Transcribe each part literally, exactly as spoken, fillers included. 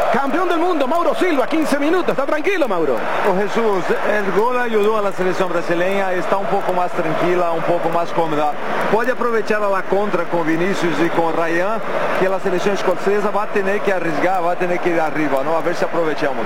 campeón del mundo, Mauro Silva, quince minutos, está tranquilo, Mauro. Oh, Jesús, el gol ayudó a la selección brasileña, está un poco más tranquila, un poco más cómoda. Puede aprovechar a la contra con Vinicius y con Ryan, que la selección escocesa va a tener que arriesgar, va a tener que ir arriba, ¿no? A ver si aprovechamos.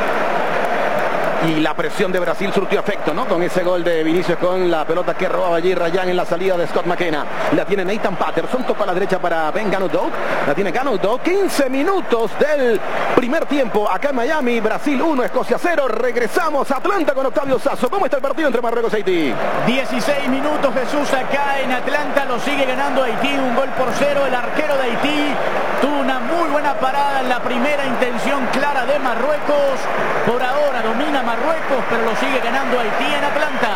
Y la presión de Brasil surtió efecto, ¿no? Con ese gol de Vinicius con la pelota que robaba allí Ryan en la salida de Scott McKenna. La tiene Nathan Patterson, toca a la derecha para Ben Ganaudou. La tiene Ganaudou. quince minutos del primer tiempo acá en Miami. Brasil uno, Escocia cero. Regresamos a Atlanta con Octavio Sazo. ¿Cómo está el partido entre Marruecos y Haití? dieciséis minutos, Jesús, acá en Atlanta. Lo sigue ganando Haití, un gol por cero. El arquero de Haití tuvo una muy buena parada en la primera intención clara de Marruecos. Por ahora domina Marruecos, pero lo sigue ganando Haití en Atlanta.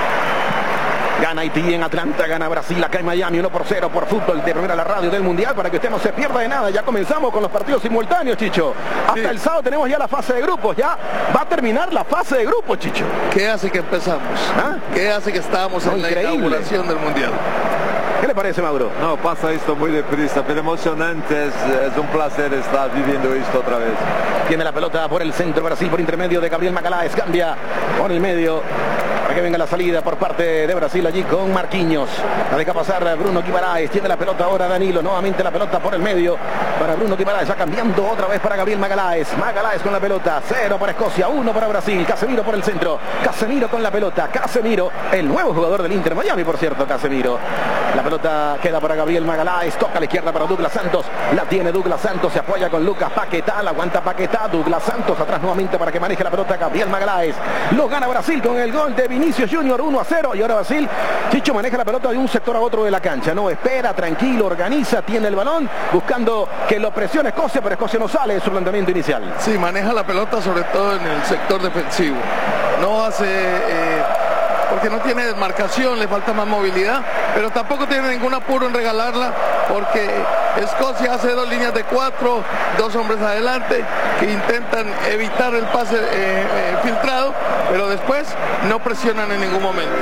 Gana Haití en Atlanta, gana Brasil acá en Miami, uno por cero por Fútbol de Primera, la radio del Mundial, para que usted no se pierda de nada. Ya comenzamos con los partidos simultáneos, Chicho. Hasta sí. El sábado tenemos ya la fase de grupos, ya va a terminar la fase de grupos, Chicho. ¿Qué hace que empezamos? ¿Ah? ¿Qué hace que estamos no, en increíble. La inauguración del Mundial? ¿Qué le parece, Mauro? No, pasa esto muy deprisa, pero emocionante, es, es un placer estar viviendo esto otra vez. Tiene la pelota por el centro Brasil, por intermedio de Gabriel Magalhães, cambia por el medio para que venga la salida por parte de Brasil allí con Marquinhos. La deja pasar Bruno Guimaraes, tiene la pelota ahora Danilo, nuevamente la pelota por el medio para Bruno Guimaraes, ya cambiando otra vez para Gabriel Magalhães. Magalhães con la pelota, cero para Escocia, uno para Brasil. Casemiro por el centro, Casemiro con la pelota, Casemiro, el nuevo jugador del Inter Miami, por cierto, Casemiro. La pelota queda para Gabriel Magalhães, toca a la izquierda para Douglas Santos, la tiene Douglas Santos, se apoya con Lucas Paquetá, la aguanta Paquetá, Douglas Santos atrás nuevamente para que maneje la pelota Gabriel Magalhães. Lo gana Brasil con el gol de Vinicius Junior, uno a cero, y ahora Brasil, Chicho, maneja la pelota de un sector a otro de la cancha, no espera, tranquilo, organiza, tiene el balón, buscando que lo presione Escocia, pero Escocia no sale de su planteamiento inicial. Sí, maneja la pelota sobre todo en el sector defensivo, no hace... Eh... porque no tiene desmarcación, le falta más movilidad, pero tampoco tiene ningún apuro en regalarla, porque Escocia hace dos líneas de cuatro, dos hombres adelante, que intentan evitar el pase eh, eh, filtrado, pero después no presionan en ningún momento.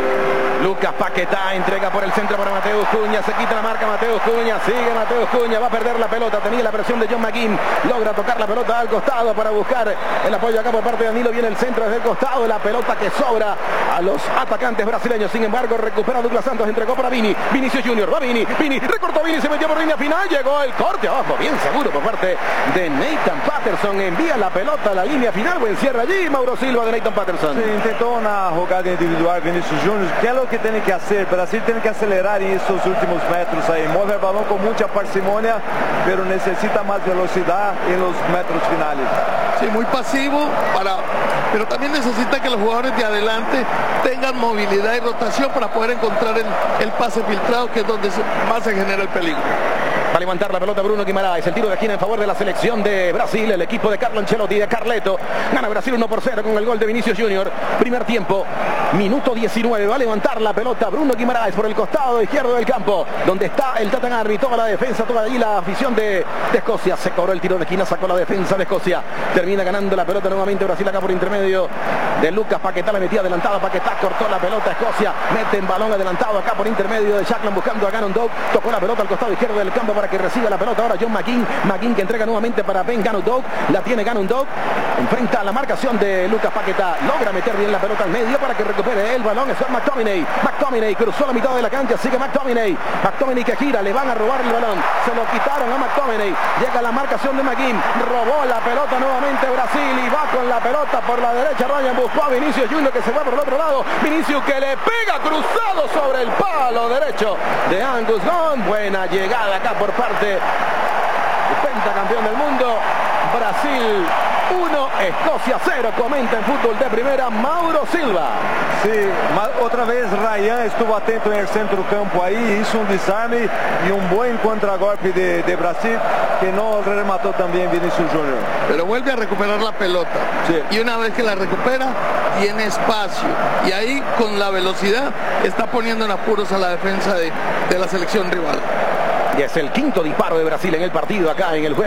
Lucas Paquetá entrega por el centro para Mateus Cunha, se quita la marca Mateus Cunha, sigue Mateus Cunha, va a perder la pelota, tenía la presión de John McGinn, logra tocar la pelota al costado para buscar el apoyo acá por parte de Danilo, viene el centro desde el costado, la pelota que sobra a los atacantes brasileños, sin embargo recupera Douglas Santos, entregó para Vini, Vinicius Junior, va Vini, Vini, recortó Vini, se metió por línea final, llegó el corte abajo, bien seguro por parte de Nathan Patterson, envía la pelota a la línea final, buen cierre allí, Mauro Silva de Nathan Patterson. Sí, intentó una jugada individual Vinicius Junior, que es lo que tiene que hacer, Brasil tiene que acelerar en estos últimos metros ahí, mueve el balón con mucha parsimonia, pero necesita más velocidad en los metros finales. Sí, muy pasivo, para, pero también necesita que los jugadores de adelante tengan movilidad y rotación para poder encontrar el, el pase filtrado, que es donde se, más se genera el peligro. Va a levantar la pelota Bruno Guimaraes, el tiro de esquina en favor de la selección de Brasil, el equipo de Carlo Ancelotti, de Carleto. Gana Brasil uno por cero con el gol de Vinicius Junior. Primer tiempo, minuto diecinueve, va a levantar la pelota Bruno Guimaraes por el costado izquierdo del campo, donde está el Tatanarvi, toda la defensa, toda allí la afición de, de Escocia. Se cobró el tiro de esquina, sacó la defensa de Escocia. Termina ganando la pelota nuevamente Brasil acá por intermedio de Lucas Paquetá, la metía adelantada, Paquetá cortó la pelota Escocia, mete en balón adelantado acá por intermedio de Shaklan buscando a Ganaudou, tocó la pelota al costado izquierdo del campo para que reciba la pelota ahora John McGinn, McGinn que entrega nuevamente para Ben Ganaudou, la tiene Ganaudou, enfrenta a la marcación de Lucas Paquetá, logra meter bien la pelota al medio para que recupere el balón, es McTominay, McTominay cruzó la mitad de la cancha, sigue McTominay, McTominay que gira, le van a robar el balón, se lo quitaron a McTominay, llega la marcación de McGinn, robó la pelota nuevamente Brasil y va con la pelota por la derecha, Ryan buscó a Vinicius Junior que se va por el otro lado, Vinicius que le pega cruzado sobre el palo derecho de Angus Gunn, buena llegada acá por parte del pentacampeón del mundo, Brasil uno, Escocia cero, comenta en Fútbol de Primera Mauro Silva. Sí, otra vez Ryan estuvo atento en el centro campo ahí, hizo un desarme y un buen contragolpe de, de Brasil que no remató también Vinicius Junior. Pero vuelve a recuperar la pelota, sí. Y una vez que la recupera tiene espacio y ahí con la velocidad está poniendo en apuros a la defensa de, de la selección rival. Y es el quinto disparo de Brasil en el partido acá en el juego.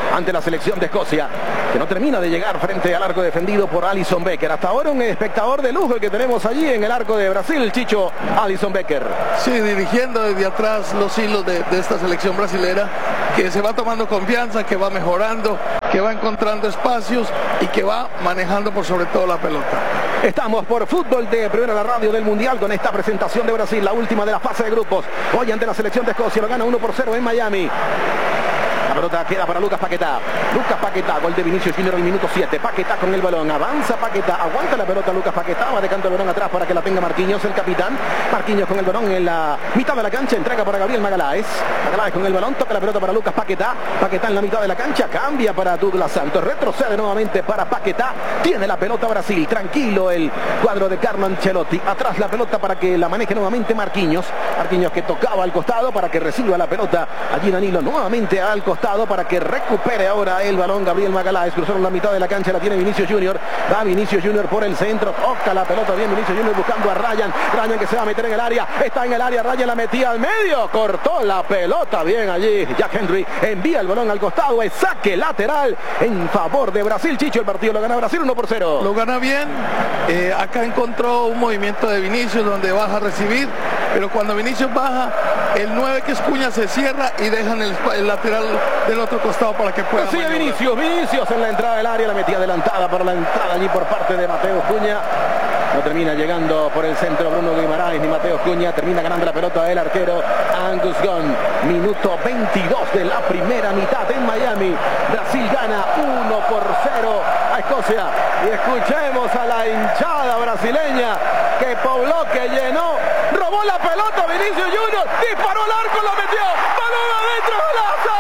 ante la selección de Escocia, que no termina de llegar frente al arco defendido por Alisson Becker. Hasta ahora un espectador de lujo el que tenemos allí en el arco de Brasil, Chicho, Alisson Becker. Sí, dirigiendo desde atrás los hilos de, de esta selección brasilera, que se va tomando confianza, que va mejorando, que va encontrando espacios y que va manejando por sobre todo la pelota. Estamos por Fútbol de Primera, la radio del Mundial, con esta presentación de Brasil, la última de la fase de grupos. Hoy ante la selección de Escocia, lo gana uno por cero en Miami. La pelota queda para Lucas Paquetá. Lucas Paquetá, gol de Vinicius Junior al minuto siete. Paquetá con el balón. Avanza Paquetá. Aguanta la pelota Lucas Paquetá. Va dejando el balón atrás para que la tenga Marquinhos, el capitán. Marquinhos con el balón en la mitad de la cancha. Entrega para Gabriel Magaláes. Magaláes con el balón. Toca la pelota para Lucas Paquetá. Paquetá en la mitad de la cancha. Cambia para Douglas Santos. Retrocede nuevamente para Paquetá. Tiene la pelota Brasil. Tranquilo el cuadro de Carlo Ancelotti. Atrás la pelota para que la maneje nuevamente Marquinhos. Marquinhos que tocaba al costado para que reciba la pelota. Allí Danilo nuevamente al costado para que recupere ahora el balón Gabriel Magaláes. Cruzaron la mitad de la cancha, la tiene Vinicius Junior. Va Vinicius Junior por el centro, toca la pelota bien Vinicius Junior buscando a Ryan. Ryan que se va a meter en el área, está en el área, Ryan la metía al medio, cortó la pelota bien allí. Jack Henry envía el balón al costado, es saque lateral en favor de Brasil. Chicho, el partido lo gana Brasil uno por cero. Lo gana bien, eh, acá encontró un movimiento de Vinicius donde baja a recibir, pero cuando Vinicius baja, el nueve que es Cuña se cierra y dejan el, el lateral del otro costado para que pueda. Sigue Vinicius, Vinicius en la entrada del área, la metía adelantada para la entrada allí por parte de Mateo Cuña. No termina llegando por el centro Bruno Guimaraes ni Mateo Cuña. Termina ganando la pelota el arquero Angus Gunn. Minuto veintidós de la primera mitad en Miami. Brasil gana uno por cero a Escocia. Y escuchemos a la hinchada brasileña que pobló, que llenó. Robó la pelota Vinicius Junior. Disparó al arco, lo metió. Balón adentro, golazo.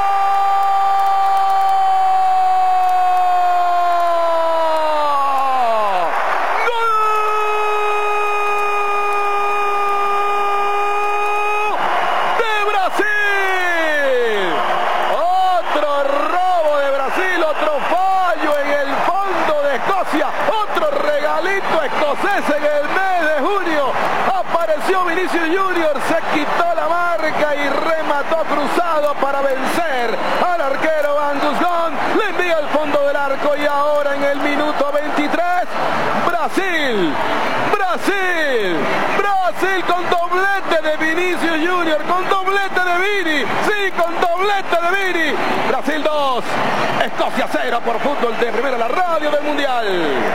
En el mes de junio apareció Vinicius Junior, se quitó la marca y remató cruzado para vencer al arquero Angus Gunn. Le envía al fondo del arco y ahora en el minuto veintitrés, Brasil, Brasil, Brasil con doblete de Vinicius Junior, con doblete de Vini, sí, con doblete de Vini. Brasil dos, Escocia cero por Fútbol de Primera, la radio del Mundial.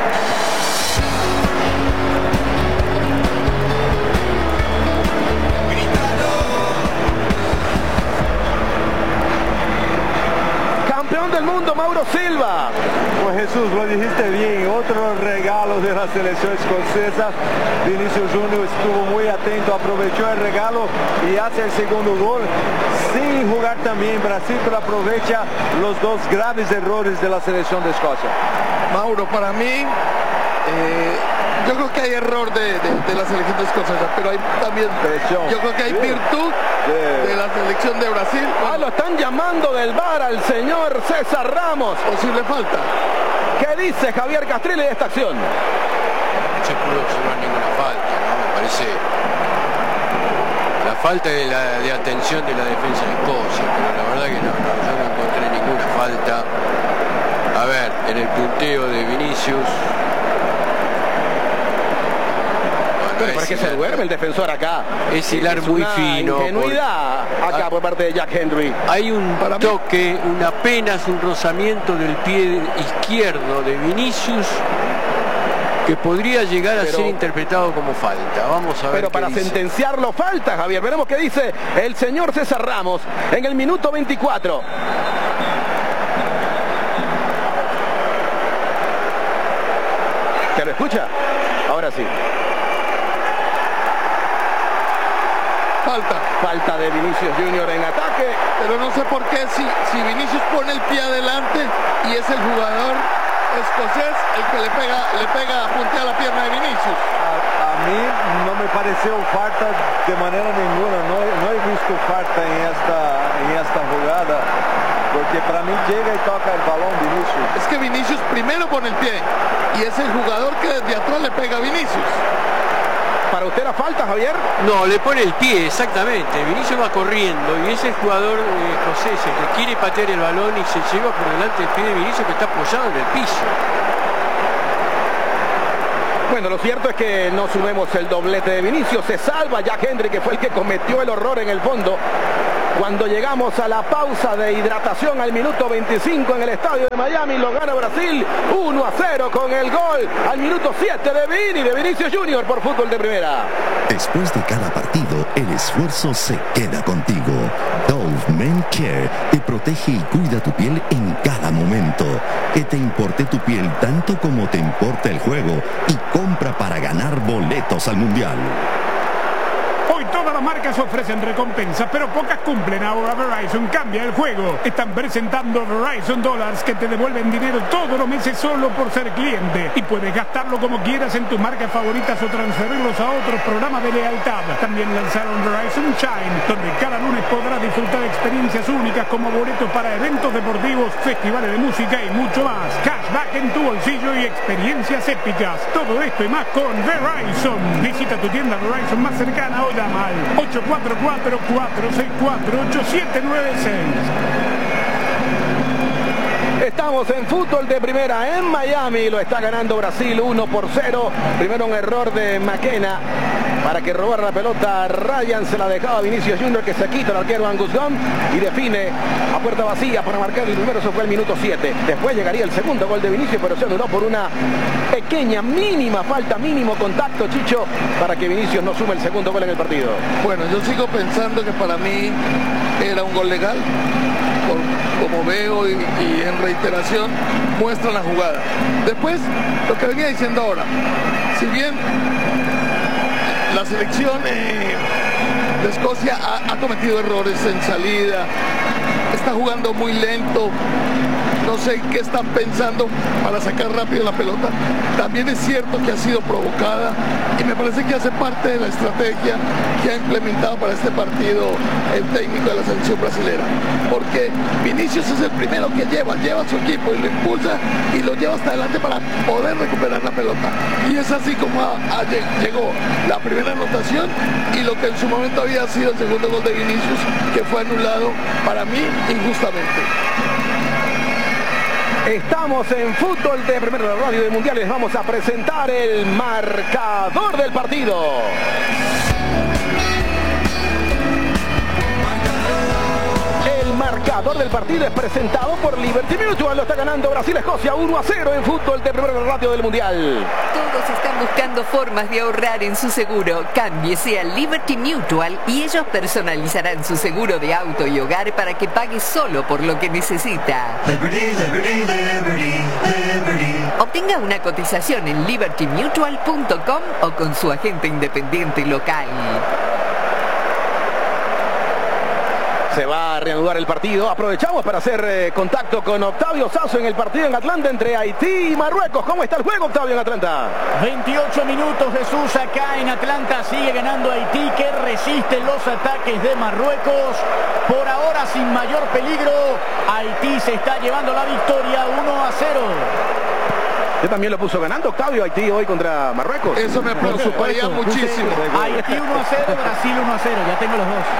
Campeón del mundo Mauro Silva. Pues Jesús, lo dijiste bien, otro regalo de la selección escocesa. Vinicius Junior estuvo muy atento, aprovechó el regalo y hace el segundo gol sin jugar también Brasil, pero aprovecha los dos graves errores de la selección de Escocia. Mauro, para mí eh, yo creo que hay error de, de, de la selección de escocesa, pero hay también presión. Yo creo que hay virtud de la selección de Brasil. Ah, lo están llamando del V A R al señor César Ramos. Posible falta. ¿Qué dice Javier Castrilli de esta acción? No se pudo observar ninguna falta, ¿no? Me parece la falta de, la, de atención de la defensa de Escocia, pero la verdad que no, no, yo no encontré ninguna falta. A ver, en el punteo de Vinicius. Pero ¿por qué se duerme el defensor acá? Es hilar muy fino. Ingenuidad acá por... por parte de Jack Henry. Hay un toque, un apenas un rozamiento del pie izquierdo de Vinicius que podría llegar a pero, ser interpretado como falta. Vamos a ver. Pero para dice. sentenciarlo falta, Javier. Veremos qué dice el señor César Ramos en el minuto veinticuatro. ¿Te lo escucha? Ahora sí. Falta. Falta de Vinicius Junior en ataque. Pero no sé por qué si, si Vinicius pone el pie adelante y es el jugador escocés el que le pega, le pega, puntea la pierna de Vinicius. A, a mí no me pareció falta de manera ninguna. No, no he visto falta en esta, en esta jugada. Porque para mí llega y toca el balón Vinicius. Es que Vinicius primero pone el pie y es el jugador que desde atrás le pega a Vinicius. ¿Para usted la falta, Javier? No, le pone el pie, exactamente. Vinicius va corriendo y ese jugador eh, escocés que quiere patear el balón y se lleva por delante el pie de Vinicius, que está apoyado en el piso. Bueno, lo cierto es que no sumemos el doblete de Vinicius. Se salva Jack Hendry, que fue el que cometió el horror en el fondo. Cuando llegamos a la pausa de hidratación al minuto veinticinco en el estadio de Miami, lo gana Brasil uno a cero con el gol al minuto siete de Vini, de Vinicius Junior por Fútbol de Primera. Después de cada partido, el esfuerzo se queda contigo. Dove Men Care te protege y cuida tu piel en cada momento. Que te importe tu piel tanto como te importa el juego, y compra para ganar boletos al Mundial. Hoy todas las marcas ofrecen recompensas, pero pocas cumplen. Ahora Verizon cambia el juego. Están presentando Verizon Dollars, que te devuelven dinero todos los meses solo por ser cliente. Y puedes gastarlo como quieras en tus marcas favoritas o transferirlos a otros programas de lealtad. También lanzaron Verizon Shine, donde cada lunes podrás disfrutar de experiencias únicas como boletos para eventos deportivos, festivales de música y mucho más. Cashback en tu bolsillo y experiencias épicas. Todo esto y más con Verizon. Visita tu tienda Verizon más cercana o llama al ocho cuatro cuatro, cuatro seis cuatro, ocho siete nueve seis. Estamos en Fútbol de Primera en Miami, lo está ganando Brasil uno por cero. Primero un error de McKenna para que robara la pelota. Ryan se la dejaba a Vinicius Junior, que se quita el arquero Angus Gunn y define a puerta vacía para marcar el primero. Eso fue el minuto siete. Después llegaría el segundo gol de Vinicius, pero se anuló por una pequeña, mínima falta, mínimo contacto, Chicho, para que Vinicius no sume el segundo gol en el partido. Bueno, yo sigo pensando que para mí era un gol legal, por, como veo y, y en reiteración muestra la jugada. Después, lo que venía diciendo ahora, si bien la selección eh, de Escocia ha, ha cometido errores en salida, está jugando muy lento, no sé qué están pensando para sacar rápido la pelota. También es cierto que ha sido provocada y me parece que hace parte de la estrategia que ha implementado para este partido el técnico de la selección brasilera, porque Vinicius es el primero que lleva, lleva a su equipo y lo impulsa y lo lleva hasta adelante para poder recuperar la pelota, y es así como a, a, llegó la primera anotación y lo que en su momento había sido el segundo gol de Vinicius, que fue anulado para mí injustamente. Estamos en Fútbol de Primera, la radio de Mundiales. Vamos a presentar el marcador del partido. El marcador del partido es presentado por Liberty Mutual. Lo está ganando Brasil-Escocia uno a cero en Fútbol de Primera, la radio del Mundial. Todos están buscando formas de ahorrar en su seguro. Cámbiese a Liberty Mutual y ellos personalizarán su seguro de auto y hogar para que pague solo por lo que necesita. Liberty, Liberty, Liberty, Liberty. Obtenga una cotización en liberty mutual punto com o con su agente independiente local. Se va a reanudar el partido. Aprovechamos para hacer eh, contacto con Octavio Sazo en el partido en Atlanta entre Haití y Marruecos. ¿Cómo está el juego, Octavio, en Atlanta? veintiocho minutos, Jesús, acá en Atlanta. Sigue ganando Haití, que resiste los ataques de Marruecos. Por ahora sin mayor peligro. Haití se está llevando la victoria uno a cero. Yo también lo puso ganando, Octavio, Haití hoy contra Marruecos. Eso me preocuparía muchísimo. Haití uno a cero, Brasil uno a cero. Ya tengo los dos.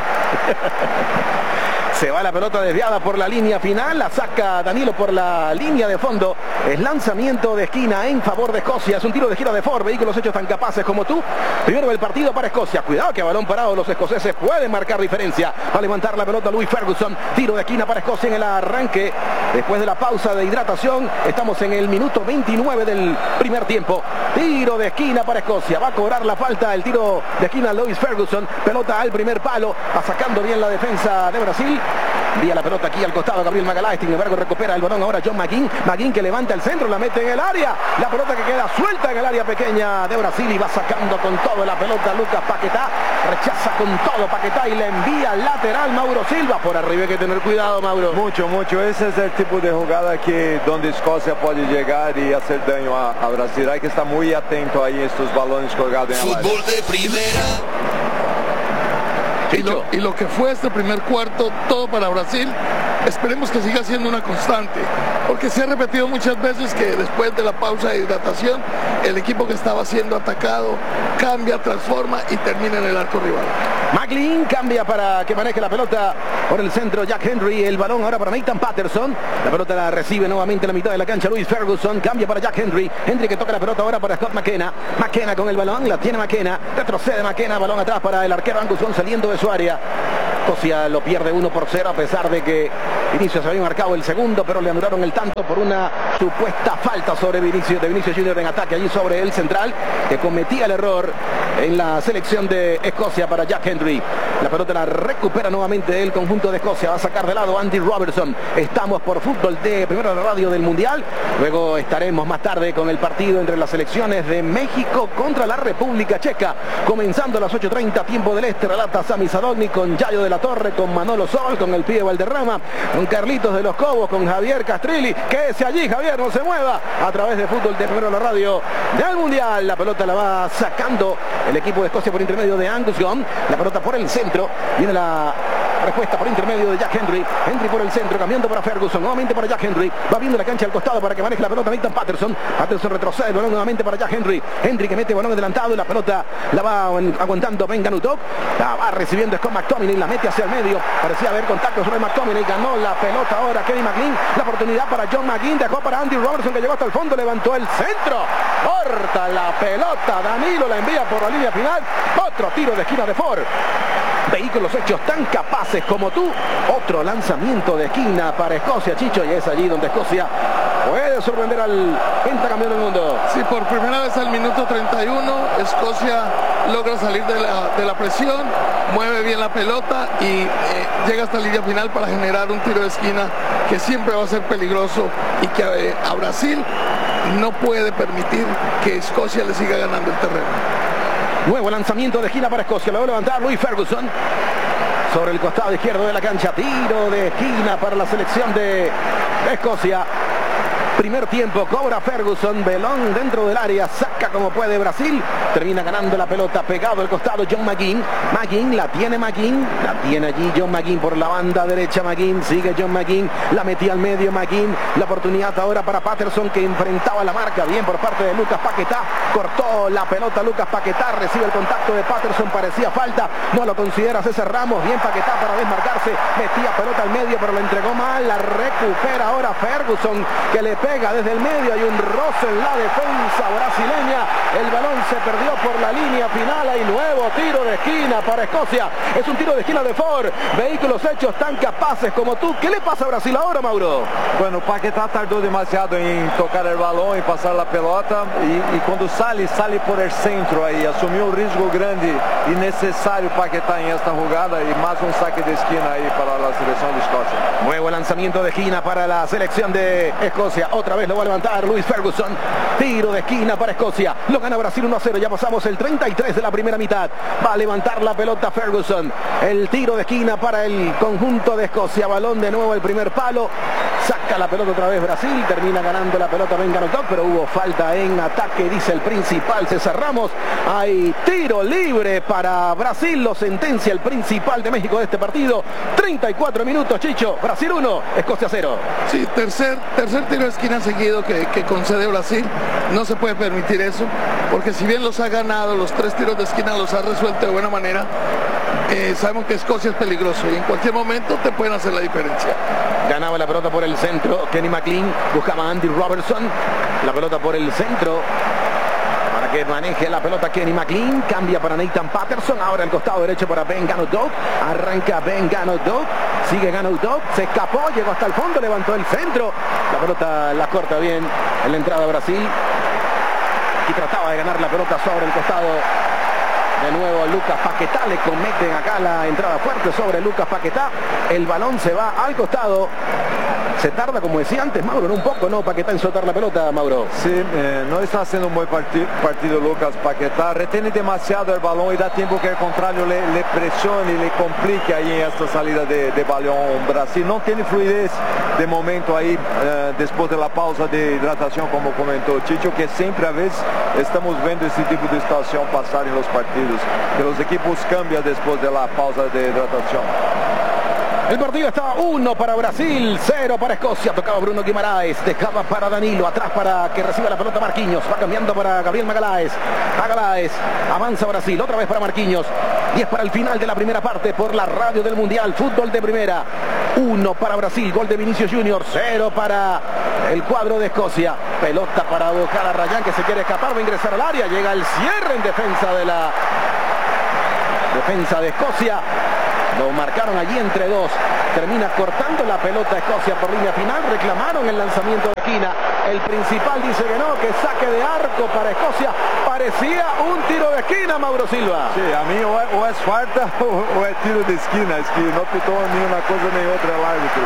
Se va la pelota desviada por la línea final, la saca Danilo por la línea de fondo. Es lanzamiento de esquina en favor de Escocia. Es un tiro de gira de Ford, vehículos hechos tan capaces como tú. Primero el partido para Escocia. Cuidado que a balón parado los escoceses pueden marcar diferencia. Va a levantar la pelota Louis Ferguson. Tiro de esquina para Escocia en el arranque. Después de la pausa de hidratación, estamos en el minuto veintinueve del primer tiempo. Tiro de esquina para Escocia. Va a cobrar la falta el tiro de esquina Louis Ferguson. Pelota al primer palo. Va sacando bien la defensa de Brasil. Envía la pelota aquí al costado Gabriel Magalhães. Sin embargo recupera el balón ahora John McGinn. McGinn que levanta el centro, la mete en el área. La pelota que queda suelta en el área pequeña de Brasil y va sacando con todo la pelota Lucas Paquetá. Rechaza con todo Paquetá y le envía lateral Mauro Silva. Por arriba hay que tener cuidado, Mauro. Mucho, mucho. Ese es el tipo de jugada que donde Escocia puede llegar y hacer daño a, a Brasil. Hay que estar muy atento ahí a estos balones colgados en el área. Fútbol de Primera. Y lo, y lo que fue este primer cuarto, todo para Brasil, esperemos que siga siendo una constante, porque se ha repetido muchas veces que después de la pausa de hidratación, el equipo que estaba siendo atacado cambia, transforma y termina en el arco rival. McLean cambia para que maneje la pelota por el centro Jack Henry, el balón ahora para Nathan Patterson, la pelota la recibe nuevamente en la mitad de la cancha Louis Ferguson, cambia para Jack Henry, Henry que toca la pelota ahora para Scott McKenna, McKenna con el balón, la tiene McKenna, retrocede McKenna, balón atrás para el arquero Angus Young saliendo de su área. Escocia lo pierde uno por cero a pesar de que Vinicius se había marcado el segundo, pero le anularon el tanto por una supuesta falta sobre Vinicius, de Vinicius Junior en ataque allí sobre el central, que cometía el error en la selección de Escocia para Jack Henry. La pelota la recupera nuevamente el conjunto de Escocia, va a sacar de lado Andy Robertson. Estamos por Fútbol de primero la radio del Mundial, luego estaremos más tarde con el partido entre las selecciones de México contra la República Checa, comenzando a las ocho treinta tiempo del este. Relata Sami Sadovnik con Yayo de la Torre, con Manolo Sol, con el pibe Valderrama, con Carlitos de los Cobos, con Javier Castrilli. Quédese allí, Javier, no se mueva, a través de Fútbol de primero la radio del Mundial. La pelota la va sacando el equipo de Escocia por intermedio de Angus Young, la pelota por el centro, viene la respuesta por intermedio de Jack Henry, Henry por el centro, cambiando para Ferguson, nuevamente para Jack Henry, va viendo la cancha al costado para que maneje la pelota Nathan Patterson, Patterson retrocede, el balón nuevamente para Jack Henry, Henry que mete balón adelantado y la pelota la va aguantando Ben Ganutok, la va recibiendo Scott McTominay, la mete hacia el medio, parecía haber contacto sobre McTominay, ganó la pelota ahora Kenny McLean, la oportunidad para John McGinn, dejó para Andy Robertson que llegó hasta el fondo, levantó el centro, corta la pelota, Danilo la envía por la línea final, otro tiro de esquina de Ford. Vehículos hechos tan capaces como tú. Otro lanzamiento de esquina para Escocia, Chicho, y es allí donde Escocia puede sorprender al pentacampeón del mundo. Sí, por primera vez al minuto treinta y uno, Escocia logra salir de la, de la presión, mueve bien la pelota y eh, llega hasta la línea final para generar un tiro de esquina que siempre va a ser peligroso y que eh, a Brasil no puede permitir que Escocia le siga ganando el terreno. Nuevo lanzamiento de esquina para Escocia, lo va a levantar Louis Ferguson sobre el costado izquierdo de la cancha, tiro de esquina para la selección de Escocia. Primer tiempo, cobra Ferguson, balón dentro del área, saca como puede Brasil, termina ganando la pelota, pegado al costado John McGinn, McGinn, la tiene McGinn, la tiene allí John McGinn por la banda derecha, McGinn, sigue John McGinn, la metía al medio McGinn, la oportunidad ahora para Patterson que enfrentaba la marca, bien por parte de Lucas Paquetá, cortó la pelota Lucas Paquetá, recibe el contacto de Patterson, parecía falta, no lo considera César Ramos, bien Paquetá para desmarcarse, metía pelota al medio pero lo entregó mal, la recupera ahora Ferguson que le pega desde el medio, hay un roce en la defensa brasileña, el balón se perdió por la línea final, hay nuevo tiro de esquina para Escocia, es un tiro de esquina de Ford, vehículos hechos tan capaces como tú. ¿Qué le pasa a Brasil ahora, Mauro? Bueno, Paquetá tardó demasiado en tocar el balón y pasar la pelota y, y cuando sale, sale por el centro ahí, asumió un riesgo grande y necesario Paquetá en esta jugada y más un saque de esquina ahí para la selección de Escocia. Nuevo lanzamiento de esquina para la selección de Escocia, otra vez lo va a levantar Louis Ferguson, tiro de esquina para Escocia, lo gana Brasil uno a cero, ya pasamos el treinta y tres de la primera mitad, va a levantar la pelota Ferguson, el tiro de esquina para el conjunto de Escocia, balón de nuevo el primer palo, saca la pelota otra vez Brasil, termina ganando la pelota Ben Ganutok, pero hubo falta en ataque, dice el principal César Ramos, hay tiro libre para Brasil, lo sentencia el principal de México de este partido, treinta y cuatro minutos, Chicho, Brasil uno, Escocia cero. Sí, tercer, tercer tiro de esquina seguido que, que concede Brasil, no se puede permitir eso, porque si bien los ha ganado, los tres tiros de esquina los ha resuelto de buena manera, eh, sabemos que Escocia es peligroso y en cualquier momento te pueden hacer la diferencia. Ganaba la pelota por el centro, Kenny McLean, buscaba a Andy Robertson, la pelota por el centro, para que maneje la pelota Kenny McLean, cambia para Nathan Patterson, ahora el costado derecho para Ben Ganutok, arranca Ben Ganutok, sigue Ganutok, se escapó, llegó hasta el fondo, levantó el centro, la pelota la corta bien en la entrada a Brasil, y trataba de ganar la pelota sobre el costado. De nuevo Lucas Paquetá, le cometen acá la entrada fuerte sobre Lucas Paquetá, el balón se va al costado, se tarda como decía antes Mauro, ¿no? Un poco, ¿no? Paquetá en soltar la pelota, Mauro. Sí, eh, no está haciendo un buen partido, partido Lucas Paquetá, retiene demasiado el balón y da tiempo que el contrario le, le presione y le complique ahí en esta salida de, de balón. Brasil no tiene fluidez de momento ahí, eh, después de la pausa de hidratación, como comentó Chicho, que siempre a veces estamos viendo ese tipo de situación pasar en los partidos, que los equipos cambian después de la pausa de hidratación. El partido está uno para Brasil, cero para Escocia. Tocaba Bruno Guimaraes, dejaba para Danilo, atrás para que reciba la pelota Marquinhos. Va cambiando para Gabriel Magalhães. Magalhães, avanza Brasil, otra vez para Marquinhos. Y es para el final de la primera parte por la radio del Mundial, fútbol de primera. Uno para Brasil, gol de Vinicius Junior, cero para el cuadro de Escocia. Pelota para buscar a Ryan, que se quiere escapar, va a ingresar al área. Llega el cierre en defensa de la defensa de Escocia. Lo marcaron allí entre dos. Termina cortando la pelota Escocia por línea final. Reclamaron el lanzamiento de esquina. El principal dice que no, que saque de arco para Escocia. Parecía un tiro de esquina, Mauro Silva. Sí, a mí o es, o es falta o, o es tiro de esquina. Es que no pitó ni una cosa ni otra el árbitro.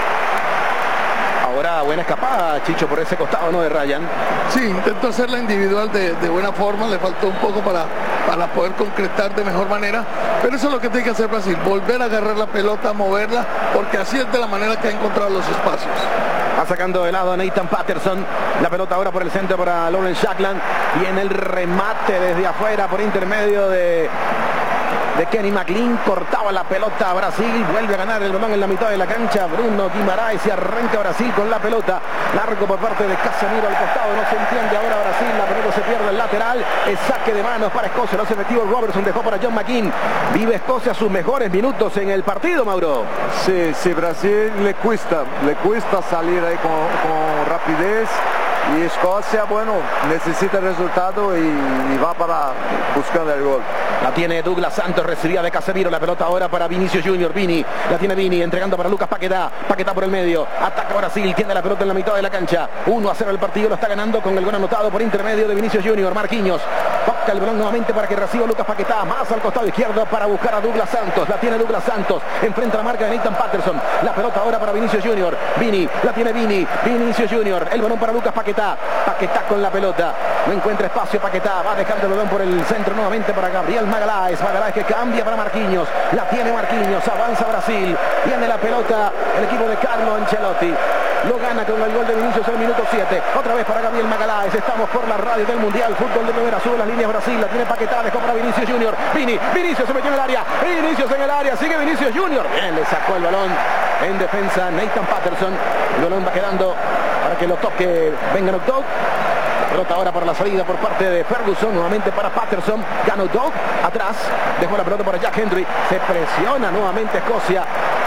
Ahora buena escapada, Chicho, por ese costado, ¿no? De Ryan. Sí, intentó hacerla individual de, de buena forma, le faltó un poco para, para poder concretar de mejor manera, pero eso es lo que tiene que hacer Brasil, volver a agarrar la pelota, moverla, porque así es de la manera que ha encontrado los espacios. Va sacando de lado a Nathan Patterson, la pelota ahora por el centro para Lawrence Shakland, y en el remate desde afuera por intermedio de... de Kenny McLean, cortaba la pelota a Brasil, vuelve a ganar el balón en la mitad de la cancha, Bruno Guimaraes, y arranca Brasil con la pelota, largo por parte de Casemiro al costado, no se entiende ahora Brasil, la pelota se pierde el lateral, es saque de manos para Escocia, no se metió Robertson, dejó para John McGinn, vive Escocia sus mejores minutos en el partido, Mauro. Sí, sí, Brasil le cuesta, le cuesta salir ahí con, con rapidez. Y Escocia, bueno, necesita el resultado y, y va para buscando el gol. La tiene Douglas Santos, recibía de Casemiro, la pelota ahora para Vinicius Junior, Vini, la tiene Vini, entregando para Lucas Paquetá, Paquetá por el medio, ataca Brasil, tiene la pelota en la mitad de la cancha, uno a cero el partido, lo está ganando con el gol anotado por intermedio de Vinicius Junior, Marquinhos, toca el balón nuevamente para que reciba Lucas Paquetá, más al costado izquierdo para buscar a Douglas Santos, la tiene Douglas Santos, enfrenta la marca de Nathan Patterson, la pelota ahora para Vinicius Junior, Vini, la tiene Vini, Vinicius Junior, el balón para Lucas Paquetá, Paquetá con la pelota, no encuentra espacio Paquetá, va dejando el balón por el centro nuevamente para Gabriel Magalhães, Magalhães que cambia para Marquinhos, la tiene Marquinhos, avanza Brasil, viene la pelota el equipo de Carlo Ancelotti, lo gana con el gol de Vinicius en el minuto siete, otra vez para Gabriel Magalhães, estamos por la radio del Mundial, fútbol de primera, sube las líneas Brasil, la tiene Paquetá, dejó para Vinicius Junior, Vini, Vinicius se metió en el área, Vinicius en el área, sigue Vinicius Junior, bien, le sacó el balón en defensa Nathan Patterson, el balón va quedando para que lo toque Venga Dog. Pelota ahora para la salida por parte de Ferguson, nuevamente para Patterson, Gano Dog, atrás, dejó la pelota para Jack Hendry, se presiona nuevamente Escocia.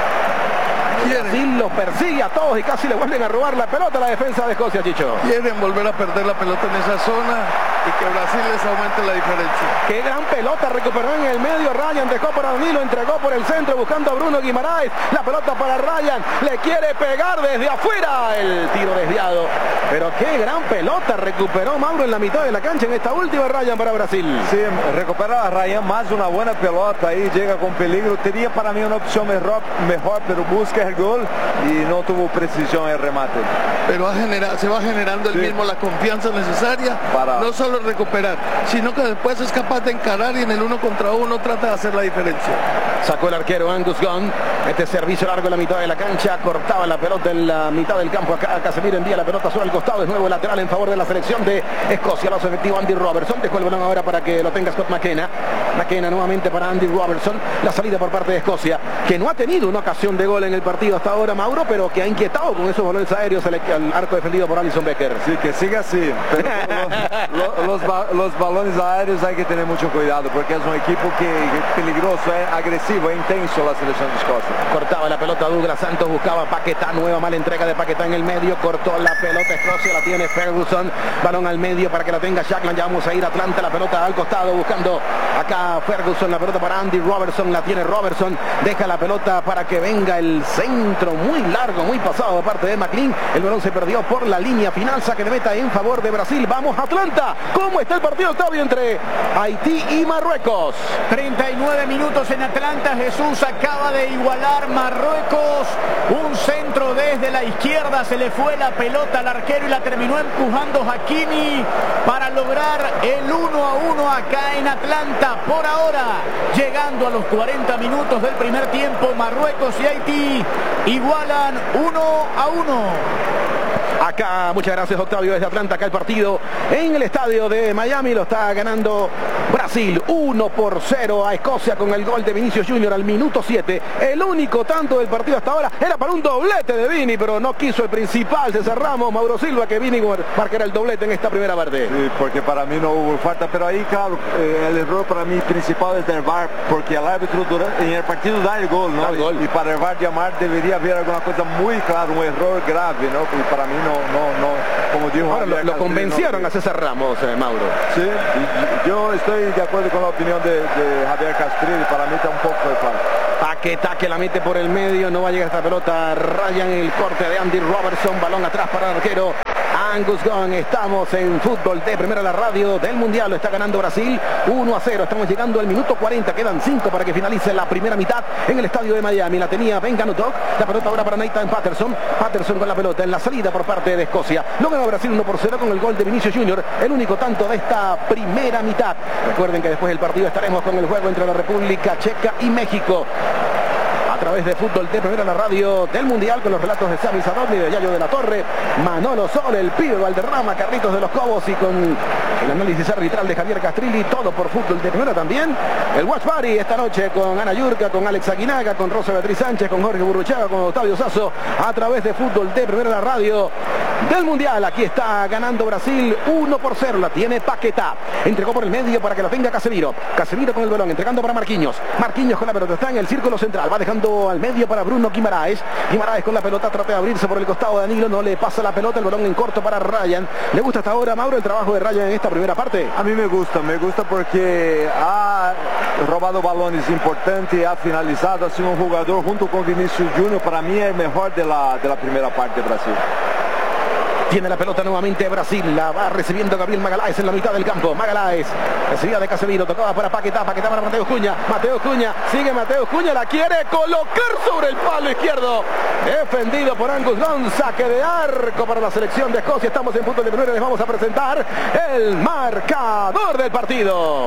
Brasil los persigue a todos y casi le vuelven a robar la pelota a la defensa de Escocia, Chicho. Quieren volver a perder la pelota en esa zona y que Brasil les aumente la diferencia. Qué gran pelota recuperó en el medio Ryan, dejó para Danilo, entregó por el centro buscando a Bruno Guimaraes, la pelota para Ryan, le quiere pegar desde afuera, el tiro desviado, pero qué gran pelota recuperó Mauro en la mitad de la cancha en esta última Ryan para Brasil. Sí, recupera a Ryan, más una buena pelota ahí, llega con peligro, tenía para mí una opción mejor, mejor pero busca el gol y no tuvo precisión en el remate. Pero va a generar, se va generando el sí. mismo la confianza necesaria para no solo recuperar, sino que después es capaz de encarar y en el uno contra uno trata de hacer la diferencia. Sacó el arquero Angus Gunn, este servicio largo en la mitad de la cancha, cortaba la pelota en la mitad del campo, acá Casemiro envía la pelota sobre el costado, de nuevo lateral en favor de la selección de Escocia, los efectivos Andy Robertson, dejó el balón ahora para que lo tenga Scott McKenna, McKenna nuevamente para Andy Robertson, la salida por parte de Escocia, que no ha tenido una ocasión de gol en el partido hasta ahora, Mauro, pero que ha inquietado con esos balones aéreos al arco defendido por Alisson Becker. Sí, que siga así, pero los, los, los balones aéreos hay que tener mucho cuidado, porque es un equipo que es peligroso, es agresivo, es intenso la selección de Escocia. Cortaba la pelota Douglas Santos, buscaba Paquetá, nueva mala entrega de Paquetá en el medio, cortó la pelota Escocia, la tiene Ferguson, balón al medio para que la tenga Shakland, ya vamos a ir a Atlanta, la pelota al costado, buscando acá Ferguson, la pelota para Andy Robertson, la tiene Robertson, deja la pelota para que venga el centro, muy largo, muy pasado de parte de McLean, el balón se perdió por la línea final, saque de meta en favor de Brasil, vamos a Atlanta, ¿cómo está el partido, Octavio, entre Haití y Marruecos? treinta y nueve minutos en Atlanta, Jesús acaba de igualar Marruecos, un centro desde la izquierda, se le fue la pelota al arquero y la terminó empujando Hakimi para lograr el uno a uno acá en Atlanta, por ahora, llegando a los cuarenta minutos del primer tiempo, Marruecos y Haití igualan uno a uno. Acá, muchas gracias Octavio desde Atlanta. Acá el partido en el estadio de Miami lo está ganando Brasil uno por cero a Escocia con el gol de Vinicius Junior al minuto siete. El único tanto del partido hasta ahora era para un doblete de Vini, pero no quiso el principal, César Ramos, Mauro Silva, que Vini marcara el doblete en esta primera parte. Sí, porque para mí no hubo falta, pero ahí claro, eh, el error para mí principal es del V A R, porque el árbitro durante, en el partido da el gol, ¿no? El gol. Y, y para el V A R llamar debería haber alguna cosa muy clara, un error grave, ¿no? Y para mí no, no, no, como dijo Ahora lo, lo convencieron no, a César Ramos, eh, Mauro. Sí, y, yo estoy de acuerdo con la opinión de, de Javier Castrilli, para mí está un poco de falta. Paquetá que la mete por el medio, no va a llegar esta pelota, rayan el corte de Andy Robertson, balón atrás para el arquero Angus Gunn. Estamos en fútbol de primera, la radio del mundial, lo está ganando Brasil uno a cero, estamos llegando al minuto cuarenta, quedan cinco para que finalice la primera mitad en el estadio de Miami. La tenía Ben Ganutok, la pelota ahora para Nathan Patterson, Patterson con la pelota en la salida por parte de Escocia, lo ganó Brasil uno por cero con el gol de Vinicius Junior, el único tanto de esta primera mitad. Recuerden que después del partido estaremos con el juego entre la República Checa y México a través de fútbol de primera, la radio del mundial, con los relatos de Sami Sadovni, de Yayo de la Torre, Manolo Sol, el pibe Valderrama, Carlitos de los Cobos, y con el análisis arbitral de Javier Castrilli, todo por fútbol de primera también. El Watch Party esta noche con Ana Yurka, con Alex Aguinaga, con Rosa Beatriz Sánchez, con Jorge Burruchaga, con Octavio Sasso, a través de fútbol de primera, la radio del mundial. Aquí está ganando Brasil uno por cero, la tiene Paquetá, entregó por el medio para que la tenga Casemiro, Casemiro con el balón, entregando para Marquinhos, Marquinhos con la pelota, está en el círculo central, va dejando al medio para Bruno Guimaraes, Guimaraes con la pelota, trata de abrirse por el costado de Danilo, no le pasa la pelota, el balón en corto para Ryan. ¿Le gusta hasta ahora, Mauro, el trabajo de Ryan en esta primera parte? A mí me gusta, me gusta porque ha robado balones importantes, ha finalizado, ha sido un jugador junto con Vinicius Junior, para mí es el mejor de la, de la primera parte de Brasil. Tiene la pelota nuevamente Brasil, la va recibiendo Gabriel Magaláes en la mitad del campo. Magaláes recibida de Casemiro, tocaba para Paquetá, Paquetá para Mateo Cunha, Mateo Cunha, sigue Mateo Cunha, la quiere colocar sobre el palo izquierdo, defendido por Angus Gunn, saque de arco para la selección de Escocia. Estamos en punto de primero y les vamos a presentar el marcador del partido.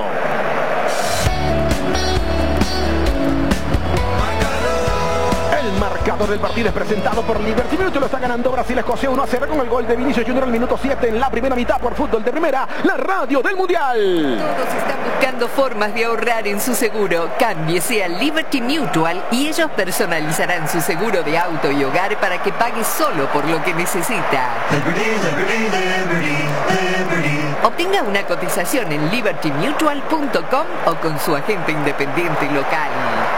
El marcador del partido es presentado por Liberty Mutual. Lo está ganando Brasil Escocia uno a cero con el gol de Vinicius Junior al minuto siete en la primera mitad por fútbol de primera, la radio del mundial. Todos están buscando formas de ahorrar en su seguro. Cámbiese a Liberty Mutual y ellos personalizarán su seguro de auto y hogar para que pague solo por lo que necesita. Liberty, Liberty, Liberty, Liberty. Obtenga una cotización en liberty mutual punto com o con su agente independiente local.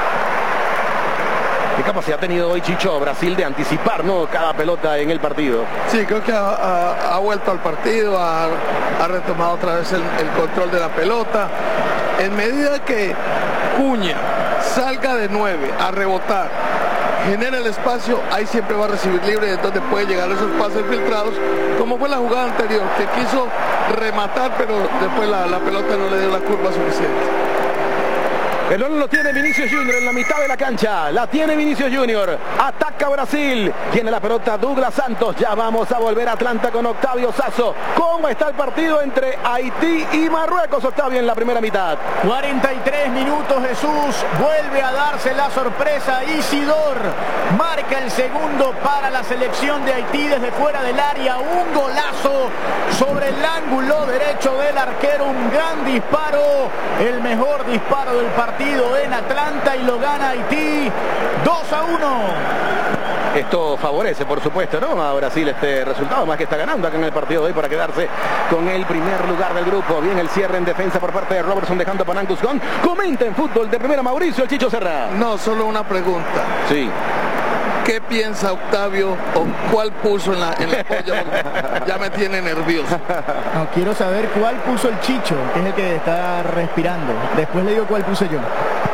¿Qué capacidad ha tenido hoy Chicho Brasil de anticipar, ¿no?, cada pelota en el partido? Sí, creo que ha, ha, ha vuelto al partido, ha, ha retomado otra vez el, el control de la pelota. En medida que Cunha salga de nueve a rebotar, genera el espacio, ahí siempre va a recibir libre, entonces puede llegar a esos pases filtrados, como fue la jugada anterior, que quiso rematar, pero después la, la pelota no le dio la curva suficiente. El balón lo tiene Vinicius Junior en la mitad de la cancha. La tiene Vinicius Junior. Ataca Brasil. Tiene la pelota Douglas Santos. Ya vamos a volver a Atlanta con Octavio Sasso. ¿Cómo está el partido entre Haití y Marruecos, Octavio, en la primera mitad? cuarenta y tres minutos, Jesús. Vuelve a darse la sorpresa. Isidor marca el segundo para la selección de Haití desde fuera del área. Un golazo sobre el ángulo derecho del arquero. Un gran disparo. El mejor disparo del partido en Atlanta, y lo gana Haití dos a uno. Esto favorece, por supuesto, ¿no?, a Brasil este resultado, más que está ganando acá en el partido de hoy para quedarse con el primer lugar del grupo. Bien el cierre en defensa por parte de Robertson, dejando para Angus Gunn. Comenta en fútbol de primera Mauricio el Chicho Serra. No, solo una pregunta. Sí. ¿Qué piensa Octavio o cuál puso en la, en la polla? Ya me tiene nervioso. No, quiero saber cuál puso el Chicho, que es el que está respirando. Después le digo cuál puse yo.